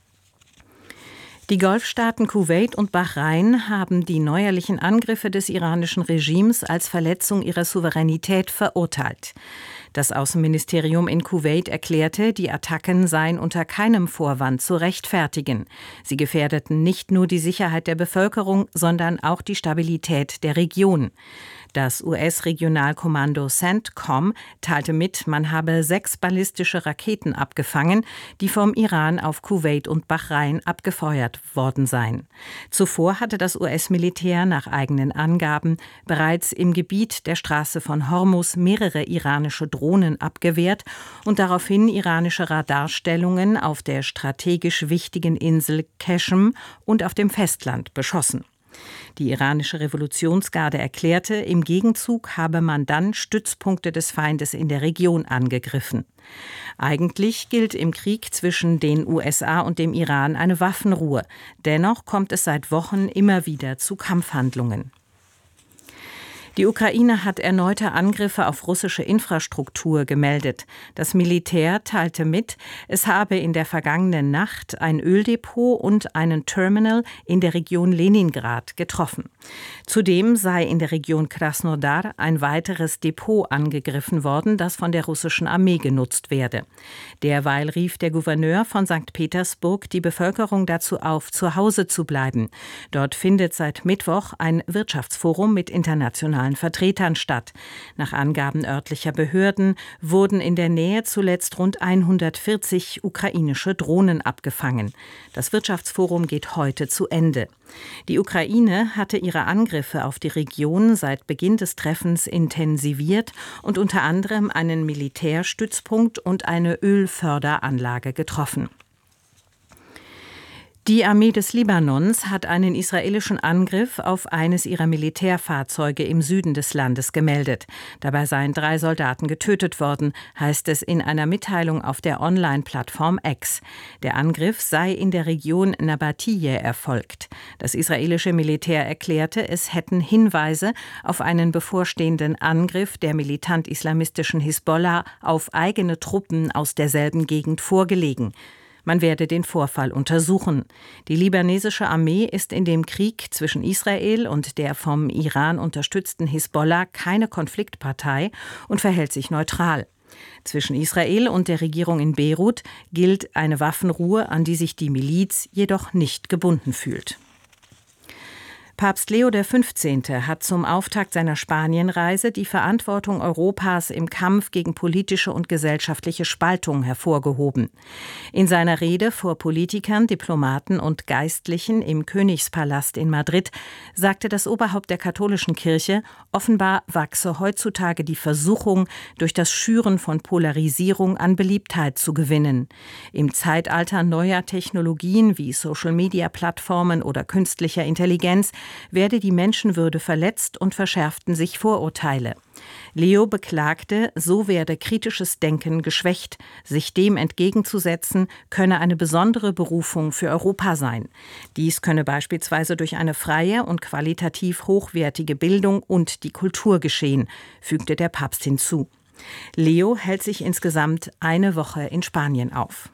Die Golfstaaten Kuwait und Bahrain haben die neuerlichen Angriffe des iranischen Regimes als Verletzung ihrer Souveränität verurteilt. Das Außenministerium in Kuwait erklärte, die Attacken seien unter keinem Vorwand zu rechtfertigen. Sie gefährdeten nicht nur die Sicherheit der Bevölkerung, sondern auch die Stabilität der Region. Das U S-Regionalkommando CENTCOM teilte mit, man habe sechs ballistische Raketen abgefangen, die vom Iran auf Kuwait und Bahrain abgefeuert worden seien. Zuvor hatte das U S-Militär nach eigenen Angaben bereits im Gebiet der Straße von Hormuz mehrere iranische Drohnen abgewehrt und daraufhin iranische Radarstellungen auf der strategisch wichtigen Insel Qeshm und auf dem Festland beschossen. Die iranische Revolutionsgarde erklärte, im Gegenzug habe man dann Stützpunkte des Feindes in der Region angegriffen. Eigentlich gilt im Krieg zwischen den U S A und dem Iran eine Waffenruhe. Dennoch kommt es seit Wochen immer wieder zu Kampfhandlungen. Die Ukraine hat erneute Angriffe auf russische Infrastruktur gemeldet. Das Militär teilte mit, es habe in der vergangenen Nacht ein Öldepot und einen Terminal in der Region Leningrad getroffen. Zudem sei in der Region Krasnodar ein weiteres Depot angegriffen worden, das von der russischen Armee genutzt werde. Derweil rief der Gouverneur von Sankt Petersburg die Bevölkerung dazu auf, zu Hause zu bleiben. Dort findet seit Mittwoch ein Wirtschaftsforum mit internationalen Vertretern statt. Nach Angaben örtlicher Behörden wurden in der Nähe zuletzt rund hundertvierzig ukrainische Drohnen abgefangen. Das Wirtschaftsforum geht heute zu Ende. Die Ukraine hatte ihre Angriffe auf die Region seit Beginn des Treffens intensiviert und unter anderem einen Militärstützpunkt und eine Ölförderanlage getroffen. Die Armee des Libanons hat einen israelischen Angriff auf eines ihrer Militärfahrzeuge im Süden des Landes gemeldet. Dabei seien drei Soldaten getötet worden, heißt es in einer Mitteilung auf der Online-Plattform X. Der Angriff sei in der Region Nabatiyeh erfolgt. Das israelische Militär erklärte, es hätten Hinweise auf einen bevorstehenden Angriff der militant-islamistischen Hisbollah auf eigene Truppen aus derselben Gegend vorgelegen. Man werde den Vorfall untersuchen. Die libanesische Armee ist in dem Krieg zwischen Israel und der vom Iran unterstützten Hisbollah keine Konfliktpartei und verhält sich neutral. Zwischen Israel und der Regierung in Beirut gilt eine Waffenruhe, an die sich die Miliz jedoch nicht gebunden fühlt. Papst Leo der Fünfzehnte hat zum Auftakt seiner Spanienreise die Verantwortung Europas im Kampf gegen politische und gesellschaftliche Spaltung hervorgehoben. In seiner Rede vor Politikern, Diplomaten und Geistlichen im Königspalast in Madrid sagte das Oberhaupt der katholischen Kirche, offenbar wachse heutzutage die Versuchung, durch das Schüren von Polarisierung an Beliebtheit zu gewinnen. Im Zeitalter neuer Technologien wie Social-Media-Plattformen oder künstlicher Intelligenz werde die Menschenwürde verletzt und verschärften sich Vorurteile. Leo beklagte, so werde kritisches Denken geschwächt. Sich dem entgegenzusetzen, könne eine besondere Berufung für Europa sein. Dies könne beispielsweise durch eine freie und qualitativ hochwertige Bildung und die Kultur geschehen, fügte der Papst hinzu. Leo hält sich insgesamt eine Woche in Spanien auf.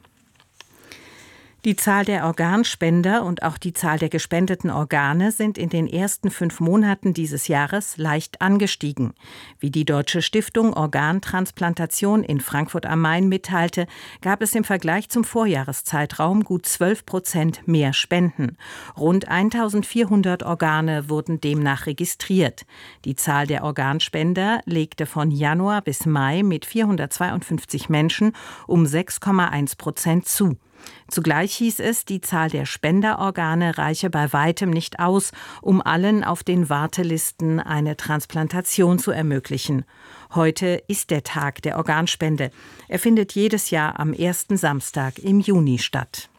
Die Zahl der Organspender und auch die Zahl der gespendeten Organe sind in den ersten fünf Monaten dieses Jahres leicht angestiegen. Wie die Deutsche Stiftung Organtransplantation in Frankfurt am Main mitteilte, gab es im Vergleich zum Vorjahreszeitraum gut zwölf Prozent mehr Spenden. Rund eintausendvierhundert Organe wurden demnach registriert. Die Zahl der Organspender legte von Januar bis Mai mit vierhundertzweiundfünfzig Menschen um sechs Komma eins Prozent zu. Zugleich hieß es, die Zahl der Spenderorgane reiche bei weitem nicht aus, um allen auf den Wartelisten eine Transplantation zu ermöglichen. Heute ist der Tag der Organspende. Er findet jedes Jahr am ersten Samstag im Juni statt.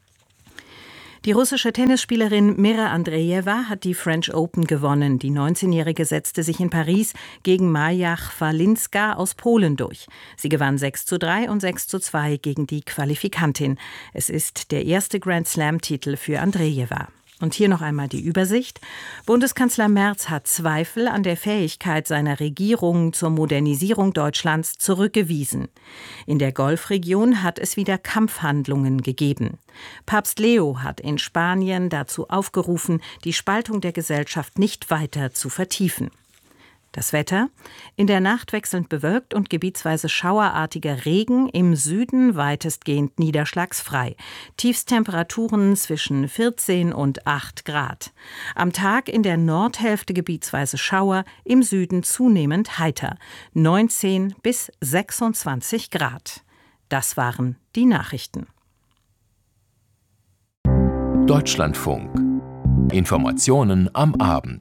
Die russische Tennisspielerin Mira Andreeva hat die French Open gewonnen. Die neunzehnjährige setzte sich in Paris gegen Maja Chwalinska aus Polen durch. Sie gewann sechs zu drei und sechs zu zwei gegen die Qualifikantin. Es ist der erste Grand-Slam-Titel für Andreeva. Und hier noch einmal die Übersicht. Bundeskanzler Merz hat Zweifel an der Fähigkeit seiner Regierung zur Modernisierung Deutschlands zurückgewiesen. In der Golfregion hat es wieder Kampfhandlungen gegeben. Papst Leo hat in Spanien dazu aufgerufen, die Spaltung der Gesellschaft nicht weiter zu vertiefen. Das Wetter: In der Nacht wechselnd bewölkt und gebietsweise schauerartiger Regen, im Süden weitestgehend niederschlagsfrei. Tiefstemperaturen zwischen vierzehn und acht Grad. Am Tag in der Nordhälfte gebietsweise Schauer, im Süden zunehmend heiter. neunzehn bis sechsundzwanzig Grad. Das waren die Nachrichten. Deutschlandfunk. Informationen am Abend.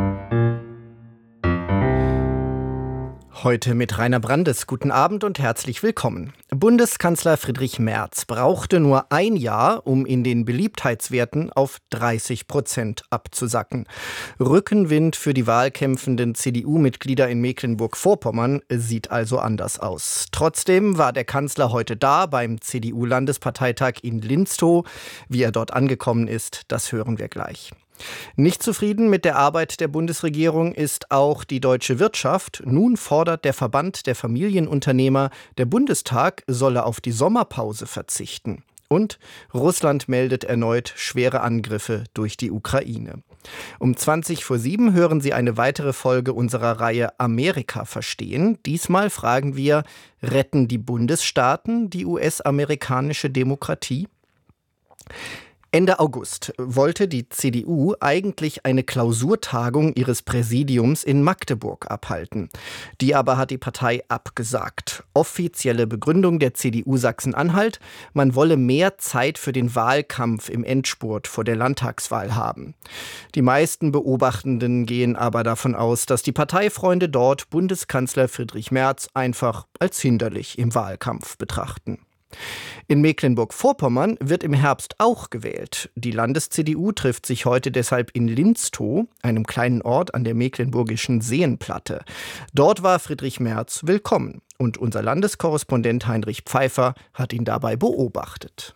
Heute mit Rainer Brandes. Guten Abend und herzlich willkommen. Bundeskanzler Friedrich Merz brauchte nur ein Jahr, um in den Beliebtheitswerten auf dreißig Prozent abzusacken. Rückenwind für die wahlkämpfenden C D U-Mitglieder in Mecklenburg-Vorpommern sieht also anders aus. Trotzdem war der Kanzler heute da beim C D U-Landesparteitag in Linstow. Wie er dort angekommen ist, das hören wir gleich. Nicht zufrieden mit der Arbeit der Bundesregierung ist auch die deutsche Wirtschaft. Nun fordert der Verband der Familienunternehmer, der Bundestag solle auf die Sommerpause verzichten. Und Russland meldet erneut schwere Angriffe durch die Ukraine. Um zwanzig vor sieben hören Sie eine weitere Folge unserer Reihe Amerika verstehen. Diesmal fragen wir, retten die Bundesstaaten die U S-amerikanische Demokratie? Ende August wollte die C D U eigentlich eine Klausurtagung ihres Präsidiums in Magdeburg abhalten. Die aber hat die Partei abgesagt. Offizielle Begründung der C D U Sachsen-Anhalt: Man wolle mehr Zeit für den Wahlkampf im Endspurt vor der Landtagswahl haben. Die meisten Beobachtenden gehen aber davon aus, dass die Parteifreunde dort Bundeskanzler Friedrich Merz einfach als hinderlich im Wahlkampf betrachten. In Mecklenburg-Vorpommern wird im Herbst auch gewählt. Die Landes-C D U trifft sich heute deshalb in Linstow, einem kleinen Ort an der mecklenburgischen Seenplatte. Dort war Friedrich Merz willkommen und unser Landeskorrespondent Heinrich Pfeiffer hat ihn dabei beobachtet.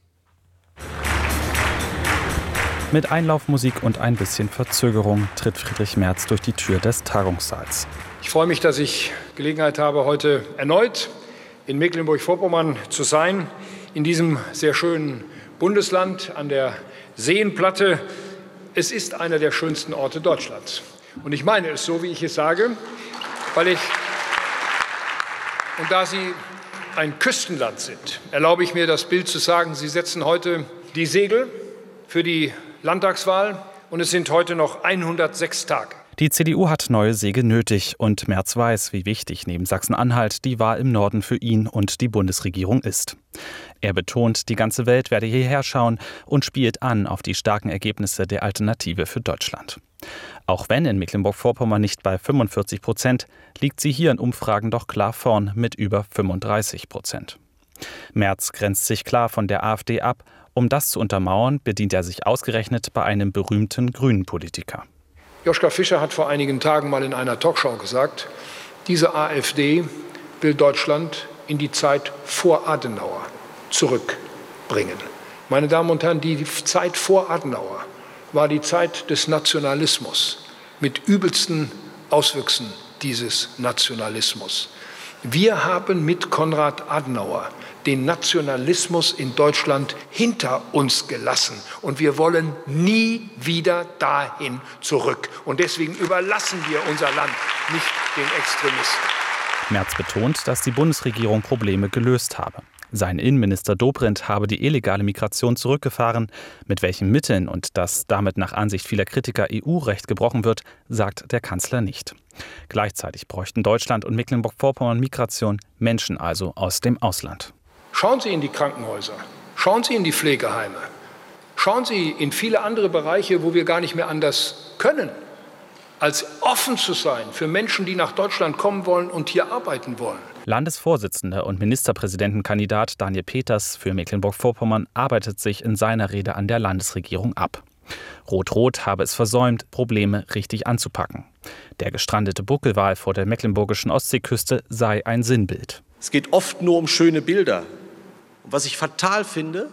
Mit Einlaufmusik und ein bisschen Verzögerung tritt Friedrich Merz durch die Tür des Tagungssaals. Ich freue mich, dass ich Gelegenheit habe, heute erneut in Mecklenburg-Vorpommern zu sein, in diesem sehr schönen Bundesland an der Seenplatte. Es ist einer der schönsten Orte Deutschlands. Und ich meine es so, wie ich es sage, weil ich, und da Sie ein Küstenland sind, erlaube ich mir das Bild zu sagen, Sie setzen heute die Segel für die Landtagswahl und es sind heute noch hundertsechs Tage. Die C D U hat neue Segel nötig und Merz weiß, wie wichtig neben Sachsen-Anhalt die Wahl im Norden für ihn und die Bundesregierung ist. Er betont, die ganze Welt werde hierher schauen und spielt an auf die starken Ergebnisse der Alternative für Deutschland. Auch wenn in Mecklenburg-Vorpommern nicht bei fünfundvierzig Prozent, liegt sie hier in Umfragen doch klar vorn mit über fünfunddreißig Prozent. Merz grenzt sich klar von der AfD ab Um das zu untermauern, bedient er sich ausgerechnet bei einem berühmten grünen Politiker. Joschka Fischer hat vor einigen Tagen mal in einer Talkshow gesagt, diese AfD will Deutschland in die Zeit vor Adenauer zurückbringen. Meine Damen und Herren, die Zeit vor Adenauer war die Zeit des Nationalismus mit übelsten Auswüchsen dieses Nationalismus. Wir haben mit Konrad Adenauer den Nationalismus in Deutschland hinter uns gelassen. Und wir wollen nie wieder dahin zurück. Und deswegen überlassen wir unser Land nicht den Extremisten. Merz betont, dass die Bundesregierung Probleme gelöst habe. Sein Innenminister Dobrindt habe die illegale Migration zurückgefahren. Mit welchen Mitteln und dass damit nach Ansicht vieler Kritiker E U-Recht gebrochen wird, sagt der Kanzler nicht. Gleichzeitig bräuchten Deutschland und Mecklenburg-Vorpommern Migration, Menschen also aus dem Ausland. Schauen Sie in die Krankenhäuser, schauen Sie in die Pflegeheime, schauen Sie in viele andere Bereiche, wo wir gar nicht mehr anders können, als offen zu sein für Menschen, die nach Deutschland kommen wollen und hier arbeiten wollen. Landesvorsitzender und Ministerpräsidentenkandidat Daniel Peters für Mecklenburg-Vorpommern arbeitet sich in seiner Rede an der Landesregierung ab. Rot-Rot habe es versäumt, Probleme richtig anzupacken. Der gestrandete Buckelwal vor der mecklenburgischen Ostseeküste sei ein Sinnbild. Es geht oft nur um schöne Bilder. Und was ich fatal finde,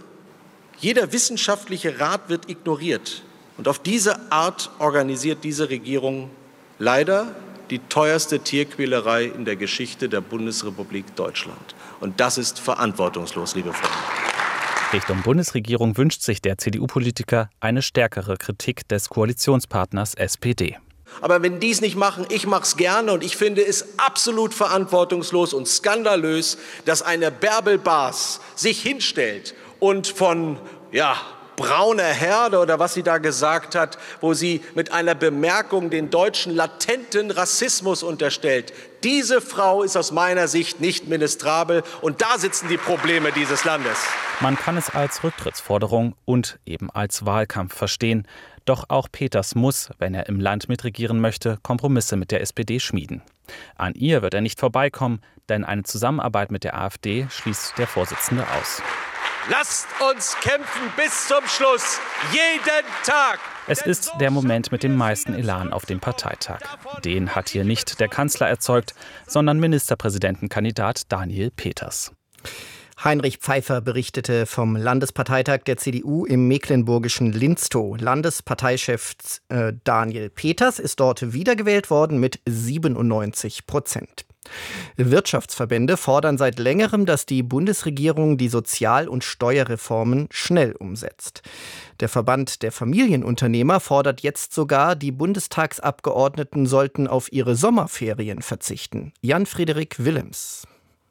jeder wissenschaftliche Rat wird ignoriert. Und auf diese Art organisiert diese Regierung leider die teuerste Tierquälerei in der Geschichte der Bundesrepublik Deutschland. Und das ist verantwortungslos, liebe Freunde. Richtung Bundesregierung wünscht sich der C D U-Politiker eine stärkere Kritik des Koalitionspartners S P D. Aber wenn die es nicht machen, ich mache es gerne und ich finde es absolut verantwortungslos und skandalös, dass eine Bärbel Baas sich hinstellt und von, ja, brauner Herde oder was sie da gesagt hat, wo sie mit einer Bemerkung den Deutschen latenten Rassismus unterstellt. Diese Frau ist aus meiner Sicht nicht ministrabel und da sitzen die Probleme dieses Landes. Man kann es als Rücktrittsforderung und eben als Wahlkampf verstehen. Doch auch Peters muss, wenn er im Land mitregieren möchte, Kompromisse mit der S P D schmieden. An ihr wird er nicht vorbeikommen, denn eine Zusammenarbeit mit der AfD schließt der Vorsitzende aus. Lasst uns kämpfen bis zum Schluss, jeden Tag! Es ist der Moment mit dem meisten Elan auf dem Parteitag. Den hat hier nicht der Kanzler erzeugt, sondern Ministerpräsidentenkandidat Daniel Peters. Heinrich Pfeiffer berichtete vom Landesparteitag der C D U im mecklenburgischen Linstow. Landesparteichef äh, Daniel Peters ist dort wiedergewählt worden mit siebenundneunzig Prozent. Wirtschaftsverbände fordern seit längerem, dass die Bundesregierung die Sozial- und Steuerreformen schnell umsetzt. Der Verband der Familienunternehmer fordert jetzt sogar, die Bundestagsabgeordneten sollten auf ihre Sommerferien verzichten. Jan-Frederik Willems.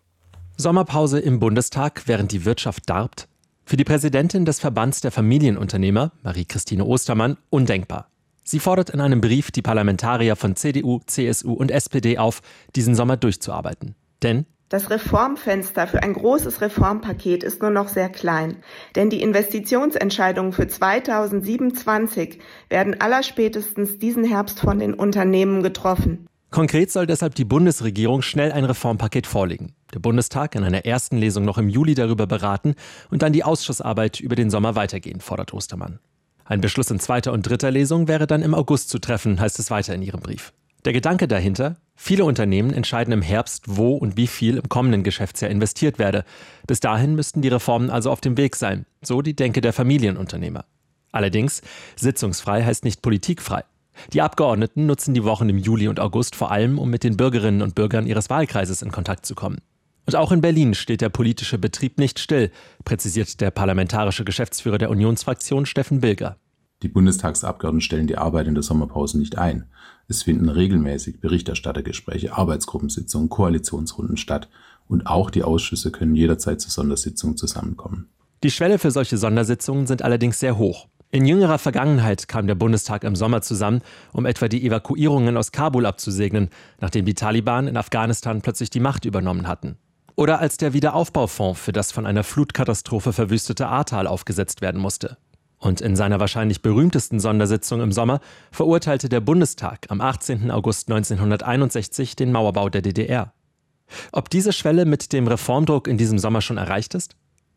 Sommerpause im Bundestag, während die Wirtschaft darbt? Für die Präsidentin des Verbands der Familienunternehmer, Marie-Christine Ostermann, undenkbar. Sie fordert in einem Brief die Parlamentarier von C D U, C S U und S P D auf, diesen Sommer durchzuarbeiten. Denn das Reformfenster für ein großes Reformpaket ist nur noch sehr klein. Denn die Investitionsentscheidungen für zweitausendsiebenundzwanzig werden allerspätestens diesen Herbst von den Unternehmen getroffen. Konkret soll deshalb die Bundesregierung schnell ein Reformpaket vorlegen. Der Bundestag in einer ersten Lesung noch im Juli darüber beraten und dann die Ausschussarbeit über den Sommer weitergehen, fordert Ostermann. Ein Beschluss in zweiter und dritter Lesung wäre dann im August zu treffen, heißt es weiter in ihrem Brief. Der Gedanke dahinter: Viele Unternehmen entscheiden im Herbst, wo und wie viel im kommenden Geschäftsjahr investiert werde. Bis dahin müssten die Reformen also auf dem Weg sein, so die Denke der Familienunternehmer. Allerdings, sitzungsfrei heißt nicht politikfrei. Die Abgeordneten nutzen die Wochen im Juli und August vor allem, um mit den Bürgerinnen und Bürgern ihres Wahlkreises in Kontakt zu kommen. Und auch in Berlin steht der politische Betrieb nicht still, präzisiert der parlamentarische Geschäftsführer der Unionsfraktion Steffen Bilger. Die Bundestagsabgeordneten stellen die Arbeit in der Sommerpause nicht ein. Es finden regelmäßig Berichterstattergespräche, Arbeitsgruppensitzungen, Koalitionsrunden statt. Und auch die Ausschüsse können jederzeit zu Sondersitzungen zusammenkommen. Die Schwelle für solche Sondersitzungen sind allerdings sehr hoch. In jüngerer Vergangenheit kam der Bundestag im Sommer zusammen, um etwa die Evakuierungen aus Kabul abzusegnen, nachdem die Taliban in Afghanistan plötzlich die Macht übernommen hatten. Oder als der Wiederaufbaufonds für das von einer Flutkatastrophe verwüstete Ahrtal aufgesetzt werden musste. Und in seiner wahrscheinlich berühmtesten Sondersitzung im Sommer verurteilte der Bundestag am achtzehnten August neunzehnhunderteinundsechzig den Mauerbau der D D R. Ob diese Schwelle mit dem Reformdruck in diesem Sommer schon erreicht ist?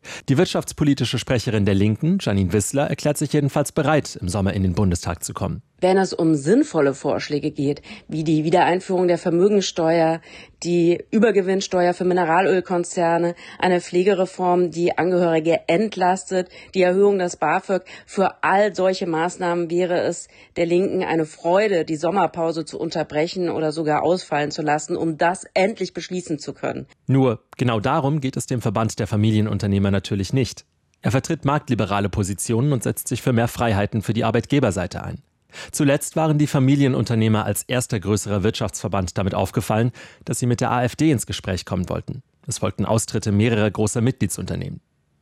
Die wirtschaftspolitische Sprecherin der Linken, Janine Wissler, erklärt sich jedenfalls bereit, im Sommer in den Bundestag zu kommen. Wenn es um sinnvolle Vorschläge geht, wie die Wiedereinführung der Vermögensteuer, die Übergewinnsteuer für Mineralölkonzerne, eine Pflegereform, die Angehörige entlastet, die Erhöhung des BAföG, für all solche Maßnahmen wäre es der Linken eine Freude, die Sommerpause zu unterbrechen oder sogar ausfallen zu lassen, um das endlich beschließen zu können. Nur genau darum geht es dem Verband der Familienunternehmer natürlich nicht. Er vertritt marktliberale Positionen und setzt sich für mehr Freiheiten für die Arbeitgeberseite ein. Zuletzt waren die Familienunternehmer als erster größerer Wirtschaftsverband damit aufgefallen, dass sie mit der AfD ins Gespräch kommen wollten. Es folgten Austritte mehrerer großer Mitgliedsunternehmen.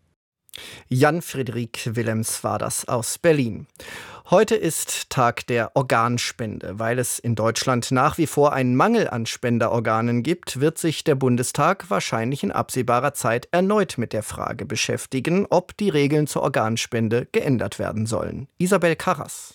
Jan Friedrich Willems war das aus Berlin. Heute ist Tag der Organspende. Weil es in Deutschland nach wie vor einen Mangel an Spenderorganen gibt, wird sich der Bundestag wahrscheinlich in absehbarer Zeit erneut mit der Frage beschäftigen, ob die Regeln zur Organspende geändert werden sollen. Isabel Karras.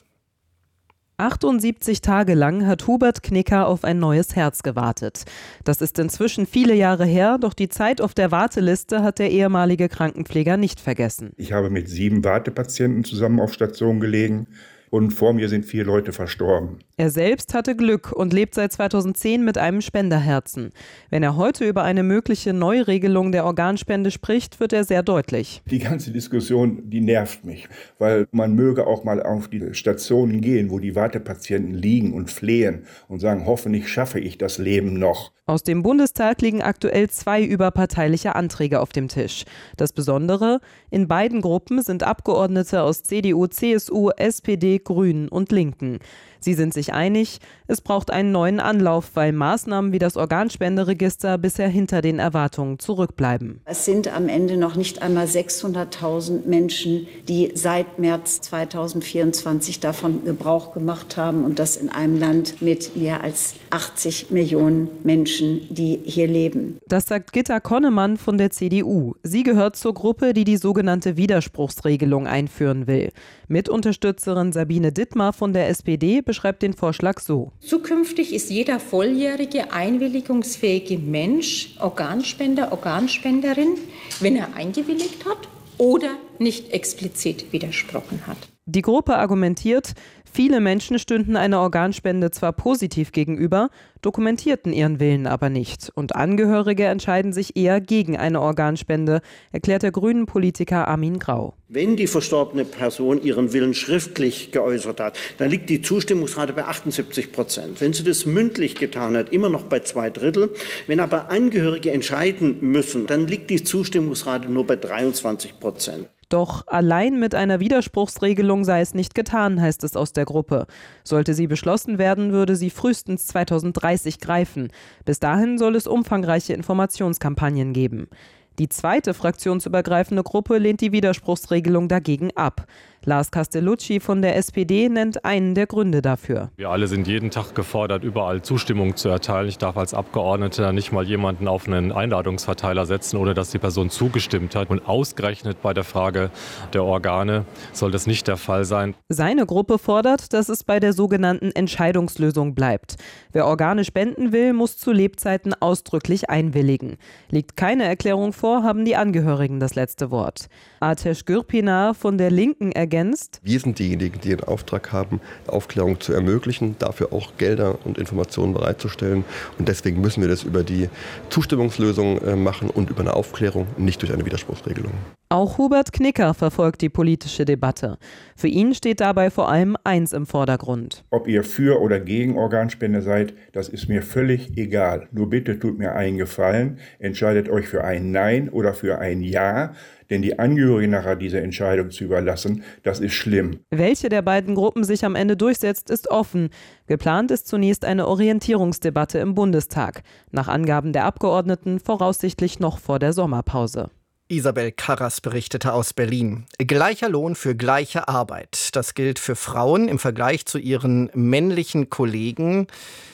achtundsiebzig Tage lang hat Hubert Knicker auf ein neues Herz gewartet. Das ist inzwischen viele Jahre her, doch die Zeit auf der Warteliste hat der ehemalige Krankenpfleger nicht vergessen. Ich habe mit sieben Wartepatienten zusammen auf Station gelegen. Und vor mir sind vier Leute verstorben. Er selbst hatte Glück und lebt seit zweitausendzehn mit einem Spenderherzen. Wenn er heute über eine mögliche Neuregelung der Organspende spricht, wird er sehr deutlich. Die ganze Diskussion, die nervt mich, weil man möge auch mal auf die Stationen gehen, wo die Wartepatienten liegen und flehen und sagen, hoffentlich schaffe ich das Leben noch. Aus dem Bundestag liegen aktuell zwei überparteiliche Anträge auf dem Tisch. Das Besondere, in beiden Gruppen sind Abgeordnete aus C D U, C S U, S P D, Grünen und Linken. Sie sind sich einig, es braucht einen neuen Anlauf, weil Maßnahmen wie das Organspenderegister bisher hinter den Erwartungen zurückbleiben. Es sind am Ende noch nicht einmal sechshunderttausend Menschen, die seit März zweitausendvierundzwanzig davon Gebrauch gemacht haben, und das in einem Land mit mehr als achtzig Millionen Menschen, die hier leben. Das sagt Gitta Konnemann von der C D U. Sie gehört zur Gruppe, die die sogenannte Widerspruchsregelung einführen will. Mitunterstützerin Sabine Dittmar von der S P D beschreibt den Vorschlag so. Zukünftig ist jeder volljährige, einwilligungsfähige Mensch Organspender, Organspenderin, wenn er eingewilligt hat oder nicht explizit widersprochen hat. Die Gruppe argumentiert, viele Menschen stünden einer Organspende zwar positiv gegenüber, dokumentierten ihren Willen aber nicht. Und Angehörige entscheiden sich eher gegen eine Organspende, erklärt der Grünen-Politiker Armin Grau. Wenn die verstorbene Person ihren Willen schriftlich geäußert hat, dann liegt die Zustimmungsrate bei achtundsiebzig Prozent. Wenn sie das mündlich getan hat, immer noch bei zwei Drittel. Wenn aber Angehörige entscheiden müssen, dann liegt die Zustimmungsrate nur bei dreiundzwanzig Prozent. Doch allein mit einer Widerspruchsregelung sei es nicht getan, heißt es aus der Gruppe. Sollte sie beschlossen werden, würde sie frühestens zweitausenddreißig greifen. Bis dahin soll es umfangreiche Informationskampagnen geben. Die zweite fraktionsübergreifende Gruppe lehnt die Widerspruchsregelung dagegen ab. Lars Castellucci von der S P D nennt einen der Gründe dafür. Wir alle sind jeden Tag gefordert, überall Zustimmung zu erteilen. Ich darf als Abgeordneter nicht mal jemanden auf einen Einladungsverteiler setzen, ohne dass die Person zugestimmt hat. Und ausgerechnet bei der Frage der Organe soll das nicht der Fall sein. Seine Gruppe fordert, dass es bei der sogenannten Entscheidungslösung bleibt. Wer Organe spenden will, muss zu Lebzeiten ausdrücklich einwilligen. Liegt keine Erklärung vor, haben die Angehörigen das letzte Wort. Ateş Gürpınar von der Linken ergänzt: Wir sind diejenigen, die den Auftrag haben, Aufklärung zu ermöglichen, dafür auch Gelder und Informationen bereitzustellen. Und deswegen müssen wir das über die Zustimmungslösung machen und über eine Aufklärung, nicht durch eine Widerspruchsregelung. Auch Hubert Knicker verfolgt die politische Debatte. Für ihn steht dabei vor allem eins im Vordergrund. Ob ihr für oder gegen Organspende seid, das ist mir völlig egal. Nur bitte tut mir einen Gefallen, entscheidet euch für ein Nein oder für ein Ja. Denn die Angehörigen nachher diese Entscheidung zu überlassen, das ist schlimm. Welche der beiden Gruppen sich am Ende durchsetzt, ist offen. Geplant ist zunächst eine Orientierungsdebatte im Bundestag. Nach Angaben der Abgeordneten voraussichtlich noch vor der Sommerpause. Isabel Karras berichtete aus Berlin. Gleicher Lohn für gleiche Arbeit. Das gilt für Frauen im Vergleich zu ihren männlichen Kollegen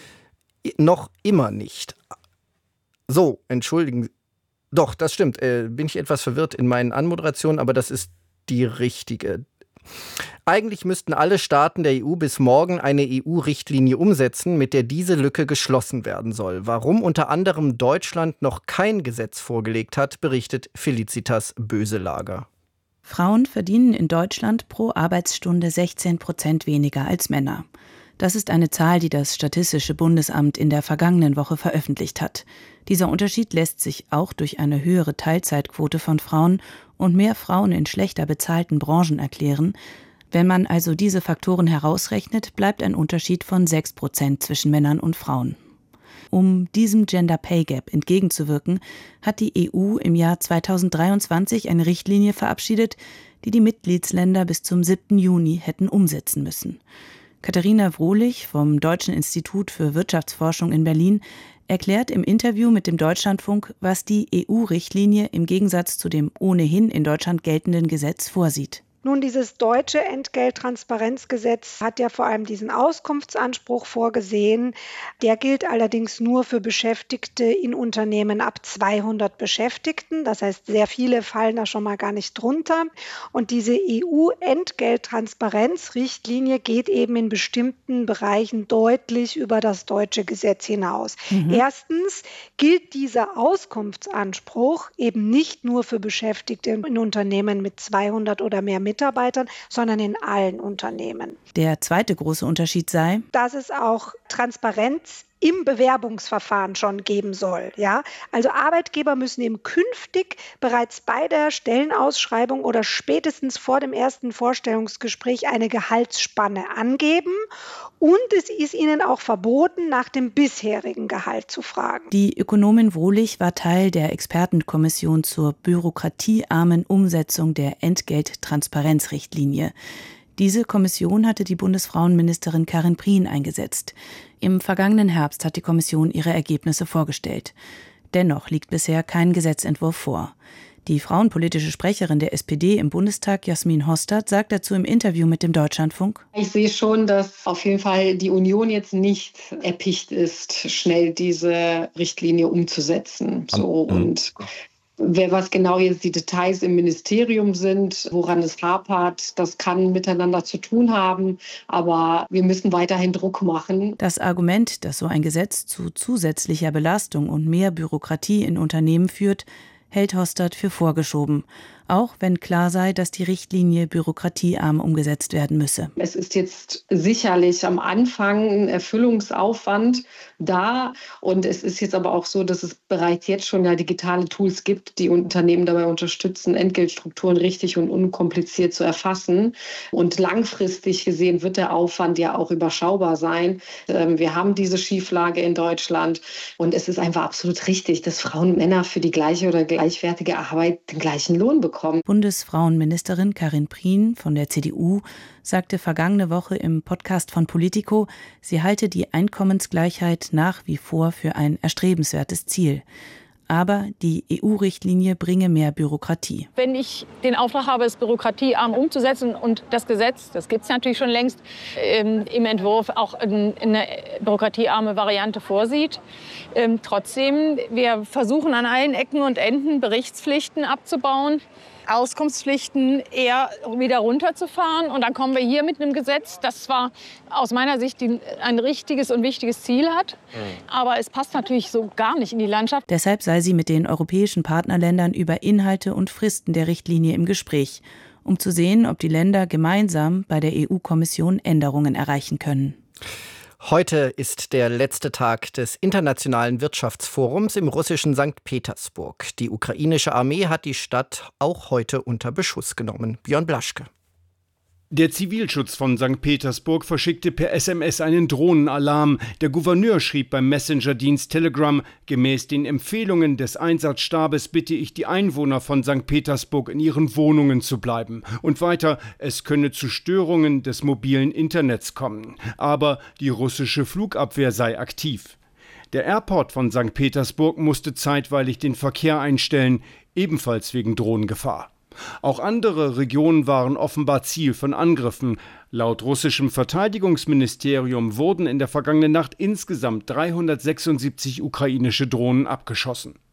noch immer nicht. So, entschuldigen Sie. Doch, das stimmt. Äh, bin ich etwas verwirrt in meinen Anmoderationen, aber das ist die richtige. Eigentlich müssten alle Staaten der E U bis morgen eine E U-Richtlinie umsetzen, mit der diese Lücke geschlossen werden soll. Warum unter anderem Deutschland noch kein Gesetz vorgelegt hat, berichtet Felicitas Böselager. Frauen verdienen in Deutschland pro Arbeitsstunde sechzehn Prozent weniger als Männer. Das ist eine Zahl, die das Statistische Bundesamt in der vergangenen Woche veröffentlicht hat. Dieser Unterschied lässt sich auch durch eine höhere Teilzeitquote von Frauen und mehr Frauen in schlechter bezahlten Branchen erklären. Wenn man also diese Faktoren herausrechnet, bleibt ein Unterschied von sechs Prozent zwischen Männern und Frauen. Um diesem Gender Pay Gap entgegenzuwirken, hat die E U im Jahr zweitausenddreiundzwanzig eine Richtlinie verabschiedet, die die Mitgliedsländer bis zum siebten Juni hätten umsetzen müssen. Katharina Wrohlich vom Deutschen Institut für Wirtschaftsforschung in Berlin erklärt im Interview mit dem Deutschlandfunk, was die E U-Richtlinie im Gegensatz zu dem ohnehin in Deutschland geltenden Gesetz vorsieht. Nun, dieses deutsche Entgelttransparenzgesetz hat ja vor allem diesen Auskunftsanspruch vorgesehen. Der gilt allerdings nur für Beschäftigte in Unternehmen ab zweihundert Beschäftigten. Das heißt, sehr viele fallen da schon mal gar nicht drunter. Und diese E U-Entgelttransparenzrichtlinie geht eben in bestimmten Bereichen deutlich über das deutsche Gesetz hinaus. Mhm. Erstens gilt dieser Auskunftsanspruch eben nicht nur für Beschäftigte in Unternehmen mit zweihundert oder mehr Mitarbeitern, Mitarbeitern, sondern in allen Unternehmen. Der zweite große Unterschied sei, dass es auch Transparenz im Bewerbungsverfahren schon geben soll. Ja? Also Arbeitgeber müssen eben künftig bereits bei der Stellenausschreibung oder spätestens vor dem ersten Vorstellungsgespräch eine Gehaltsspanne angeben und es ist ihnen auch verboten, nach dem bisherigen Gehalt zu fragen. Die Ökonomin Wrohlich war Teil der Expertenkommission zur bürokratiearmen Umsetzung der Entgelttransparenzrichtlinie. Diese Kommission hatte die Bundesfrauenministerin Karin Prien eingesetzt. Im vergangenen Herbst hat die Kommission ihre Ergebnisse vorgestellt. Dennoch liegt bisher kein Gesetzentwurf vor. Die frauenpolitische Sprecherin der S P D im Bundestag, Jasmin Hostert, sagt dazu im Interview mit dem Deutschlandfunk: Ich sehe schon, dass auf jeden Fall die Union jetzt nicht erpicht ist, schnell diese Richtlinie umzusetzen. So, und Wer was genau jetzt die Details im Ministerium sind, woran es hapert, das kann miteinander zu tun haben. Aber wir müssen weiterhin Druck machen. Das Argument, dass so ein Gesetz zu zusätzlicher Belastung und mehr Bürokratie in Unternehmen führt, hält Hostert für vorgeschoben. Auch wenn klar sei, dass die Richtlinie bürokratiearm umgesetzt werden müsse. Es ist jetzt sicherlich am Anfang ein Erfüllungsaufwand da. Und es ist jetzt aber auch so, dass es bereits jetzt schon ja digitale Tools gibt, die Unternehmen dabei unterstützen, Entgeltstrukturen richtig und unkompliziert zu erfassen. Und langfristig gesehen wird der Aufwand ja auch überschaubar sein. Wir haben diese Schieflage in Deutschland. Und es ist einfach absolut richtig, dass Frauen und Männer für die gleiche oder gleichwertige Arbeit den gleichen Lohn bekommen. Bundesfrauenministerin Karin Prien von der C D U sagte vergangene Woche im Podcast von Politico, sie halte die Einkommensgleichheit nach wie vor für ein erstrebenswertes Ziel. Aber die E U-Richtlinie bringe mehr Bürokratie. Wenn ich den Auftrag habe, es bürokratiearm umzusetzen und das Gesetz, das gibt es natürlich schon längst, ähm, im Entwurf auch in, in eine bürokratiearme Variante vorsieht. Ähm, trotzdem, wir versuchen an allen Ecken und Enden Berichtspflichten abzubauen, Auskunftspflichten eher wieder runterzufahren. Und dann kommen wir hier mit einem Gesetz, das zwar aus meiner Sicht die, ein richtiges und wichtiges Ziel hat, mhm. aber es passt natürlich so gar nicht in die Landschaft. Deshalb sei sie mit den europäischen Partnerländern über Inhalte und Fristen der Richtlinie im Gespräch, um zu sehen, ob die Länder gemeinsam bei der E U-Kommission Änderungen erreichen können. Heute ist der letzte Tag des Internationalen Wirtschaftsforums im russischen Sankt Petersburg. Die ukrainische Armee hat die Stadt auch heute unter Beschuss genommen. Björn Blaschke. Der Zivilschutz von Sankt Petersburg verschickte per S M S einen Drohnenalarm. Der Gouverneur schrieb beim Messenger-Dienst Telegram: Gemäß den Empfehlungen des Einsatzstabes bitte ich die Einwohner von Sankt Petersburg, in ihren Wohnungen zu bleiben. Und weiter, es könne zu Störungen des mobilen Internets kommen. Aber die russische Flugabwehr sei aktiv. Der Airport von Sankt Petersburg musste zeitweilig den Verkehr einstellen, ebenfalls wegen Drohnengefahr. Auch andere Regionen waren offenbar Ziel von Angriffen. Laut russischem Verteidigungsministerium wurden in der vergangenen Nacht insgesamt dreihundertsechsundsiebzig ukrainische Drohnen abgeschossen.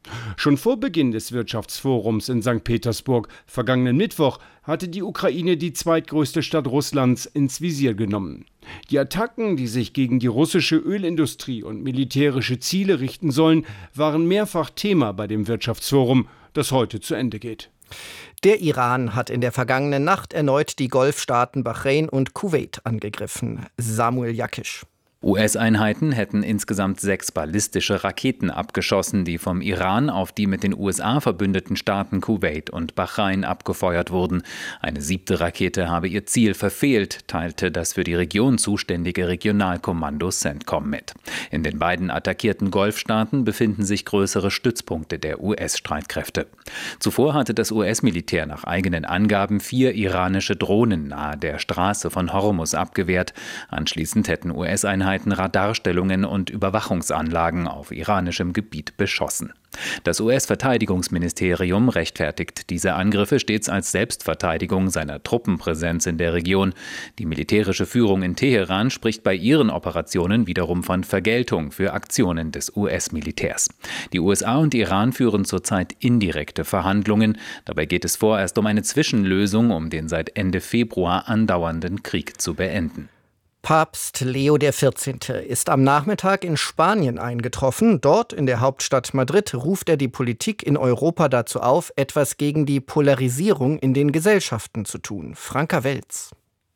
Schon vor Beginn des Wirtschaftsforums in Sankt Petersburg vergangenen Mittwoch hatte die Ukraine die zweitgrößte Stadt Russlands ins Visier genommen. Die Attacken, die sich gegen die russische Ölindustrie und militärische Ziele richten sollen, waren mehrfach Thema bei dem Wirtschaftsforum, das heute zu Ende geht. Der Iran hat in der vergangenen Nacht erneut die Golfstaaten Bahrain und Kuwait angegriffen. Samuel Jakisch. U S-Einheiten hätten insgesamt sechs ballistische Raketen abgeschossen, die vom Iran auf die mit den U S A verbündeten Staaten Kuwait und Bahrain abgefeuert wurden. Eine siebte Rakete habe ihr Ziel verfehlt, teilte das für die Region zuständige Regionalkommando CENTCOM mit. In den beiden attackierten Golfstaaten befinden sich größere Stützpunkte der U S-Streitkräfte. Zuvor hatte das U S-Militär nach eigenen Angaben vier iranische Drohnen nahe der Straße von Hormuz abgewehrt. Anschließend hätten U S-Einheiten Radarstellungen und Überwachungsanlagen auf iranischem Gebiet beschossen. Das U S-Verteidigungsministerium rechtfertigt diese Angriffe stets als Selbstverteidigung seiner Truppenpräsenz in der Region. Die militärische Führung in Teheran spricht bei ihren Operationen wiederum von Vergeltung für Aktionen des U S-Militärs. Die U S A und Iran führen zurzeit indirekte Verhandlungen. Dabei geht es vorerst um eine Zwischenlösung, um den seit Ende Februar andauernden Krieg zu beenden. Papst Leo der vierzehnte. ist am Nachmittag in Spanien eingetroffen. Dort in der Hauptstadt Madrid ruft er die Politik in Europa dazu auf, etwas gegen die Polarisierung in den Gesellschaften zu tun. Franka Welz.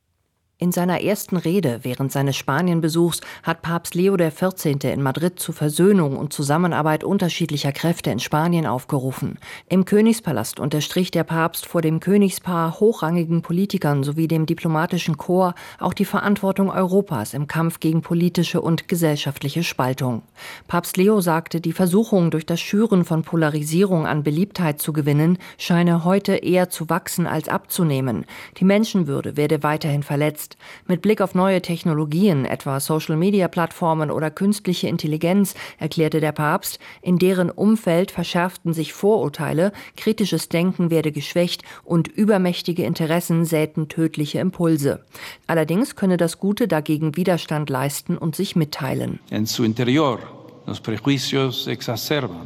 In seiner ersten Rede während seines Spanienbesuchs hat Papst Leo der vierzehnte. in Madrid zu Versöhnung und Zusammenarbeit unterschiedlicher Kräfte in Spanien aufgerufen. Im Königspalast unterstrich der Papst vor dem Königspaar, hochrangigen Politikern sowie dem diplomatischen Korps auch die Verantwortung Europas im Kampf gegen politische und gesellschaftliche Spaltung. Papst Leo sagte, die Versuchung, durch das Schüren von Polarisierung an Beliebtheit zu gewinnen, scheine heute eher zu wachsen als abzunehmen. Die Menschenwürde werde weiterhin verletzt. Mit Blick auf neue Technologien, etwa Social-Media-Plattformen oder künstliche Intelligenz, erklärte der Papst, in deren Umfeld verschärften sich Vorurteile, kritisches Denken werde geschwächt und übermächtige Interessen säten tödliche Impulse. Allerdings könne das Gute dagegen Widerstand leisten und sich mitteilen. En su interior, los prejuicios se exacerban.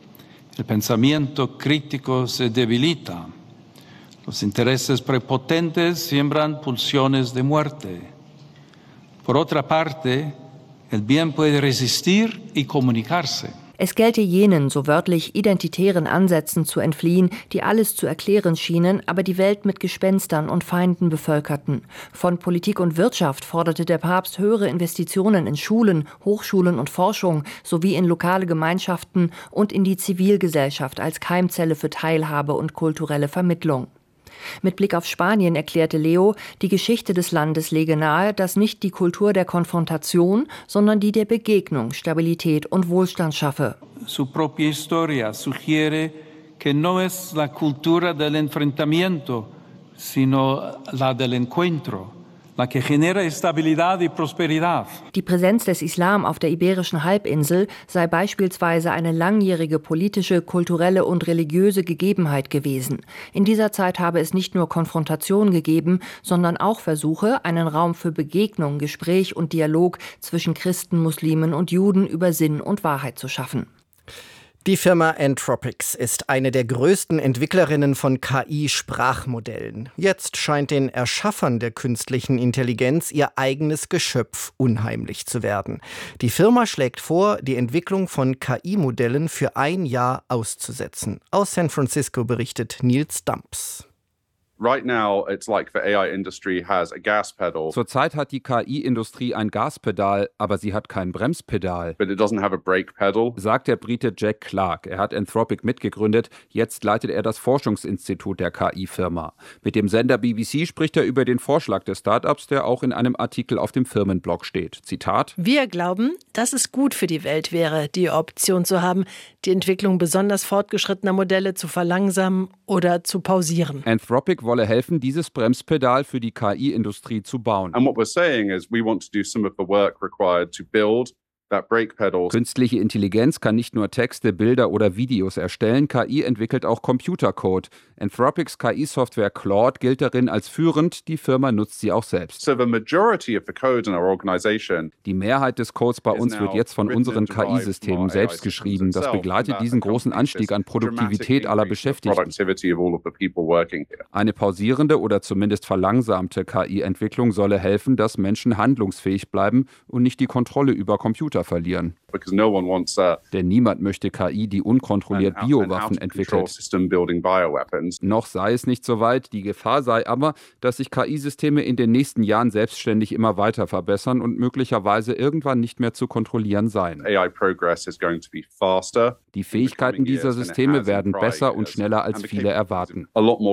El pensamiento crítico se debilita. Los intereses prepotentes siembran pulsiones de muerte. Por otra parte, el bien puede resistir y comunicarse. Es gelte jenen, so wörtlich identitären Ansätzen zu entfliehen, die alles zu erklären schienen, aber die Welt mit Gespenstern und Feinden bevölkerten. Von Politik und Wirtschaft forderte der Papst höhere Investitionen in Schulen, Hochschulen und Forschung sowie in lokale Gemeinschaften und in die Zivilgesellschaft als Keimzelle für Teilhabe und kulturelle Vermittlung. Mit Blick auf Spanien erklärte Leo, die Geschichte des Landes lege nahe, dass nicht die Kultur der Konfrontation, sondern die der Begegnung Stabilität und Wohlstand schaffe. Su propia historia sugiere que no es la cultura del enfrentamiento, sino la del encuentro. La que genera estabilidad y prosperidad. Die Präsenz des Islam auf der Iberischen Halbinsel sei beispielsweise eine langjährige politische, kulturelle und religiöse Gegebenheit gewesen. In dieser Zeit habe es nicht nur Konfrontation gegeben, sondern auch Versuche, einen Raum für Begegnung, Gespräch und Dialog zwischen Christen, Muslimen und Juden über Sinn und Wahrheit zu schaffen. Die Firma Anthropic ist eine der größten Entwicklerinnen von K I-Sprachmodellen. Jetzt scheint den Erschaffern der künstlichen Intelligenz ihr eigenes Geschöpf unheimlich zu werden. Die Firma schlägt vor, die Entwicklung von K I-Modellen für ein Jahr auszusetzen. Aus San Francisco berichtet Nils Dumps. Right now, it's like the A I industry has a gas pedal. Zurzeit hat die K I-Industrie ein Gaspedal, aber sie hat kein Bremspedal. But it doesn't have a brake pedal. Sagt der Brite Jack Clark. Er hat Anthropic mitgegründet. Jetzt leitet er das Forschungsinstitut der K I-Firma. Mit dem Sender B B C spricht er über den Vorschlag des Startups, der auch in einem Artikel auf dem Firmenblog steht. Zitat: Wir glauben, dass es gut für die Welt wäre, die Option zu haben, die Entwicklung besonders fortgeschrittener Modelle zu verlangsamen oder zu pausieren. Anthropic wolle helfen, dieses Bremspedal für die K I-Industrie zu bauen. And what we're saying is we want to do some of the work required to build Künstliche Intelligenz kann nicht nur Texte, Bilder oder Videos erstellen, K I entwickelt auch Computercode. Anthropics K I-Software Claude gilt darin als führend, die Firma nutzt sie auch selbst. Die Mehrheit des Codes bei uns wird jetzt von unseren K I-Systemen selbst geschrieben. Das begleitet diesen großen Anstieg an Produktivität aller Beschäftigten. Eine pausierende oder zumindest verlangsamte K I-Entwicklung solle helfen, dass Menschen handlungsfähig bleiben und nicht die Kontrolle über Computer verlieren. Denn niemand möchte K I, die unkontrolliert Biowaffen entwickelt. Noch sei es nicht so weit, die Gefahr sei aber, dass sich K I-Systeme in den nächsten Jahren selbstständig immer weiter verbessern und möglicherweise irgendwann nicht mehr zu kontrollieren seien. Die Fähigkeiten dieser Systeme werden besser und schneller als viele erwarten.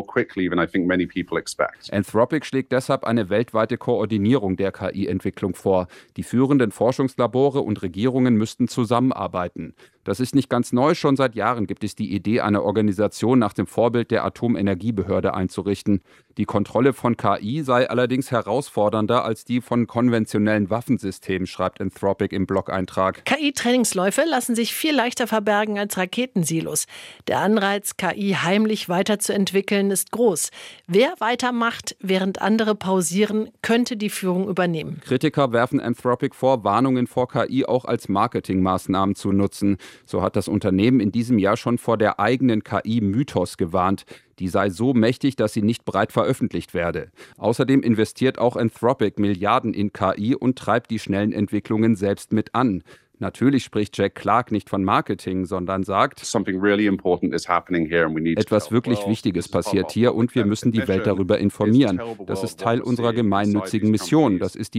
Anthropic schlägt deshalb eine weltweite Koordinierung der K I-Entwicklung vor. Die führenden Forschungslabore und Regierungen müssten zusammenarbeiten. Das ist nicht ganz neu, schon seit Jahren gibt es die Idee, eine Organisation nach dem Vorbild der Atomenergiebehörde einzurichten. Die Kontrolle von K I sei allerdings herausfordernder als die von konventionellen Waffensystemen, schreibt Anthropic im Blog-Eintrag. K I-Trainingsläufe lassen sich viel leichter verbergen als Raketensilos. Der Anreiz, K I heimlich weiterzuentwickeln, ist groß. Wer weitermacht, während andere pausieren, könnte die Führung übernehmen. Kritiker werfen Anthropic vor, Warnungen vor K I auch als Marketingmaßnahmen zu nutzen. So hat das Unternehmen in diesem Jahr schon vor der eigenen K I-Mythos gewarnt. Die sei so mächtig, dass sie nicht breit veröffentlicht werde. Außerdem investiert auch Anthropic Milliarden in K I und treibt die schnellen Entwicklungen selbst mit an. Natürlich spricht Jack Clark nicht von Marketing, sondern sagt, etwas wirklich Wichtiges passiert hier und wir müssen die Welt darüber informieren. Das ist Teil unserer gemeinnützigen Mission. Das ist die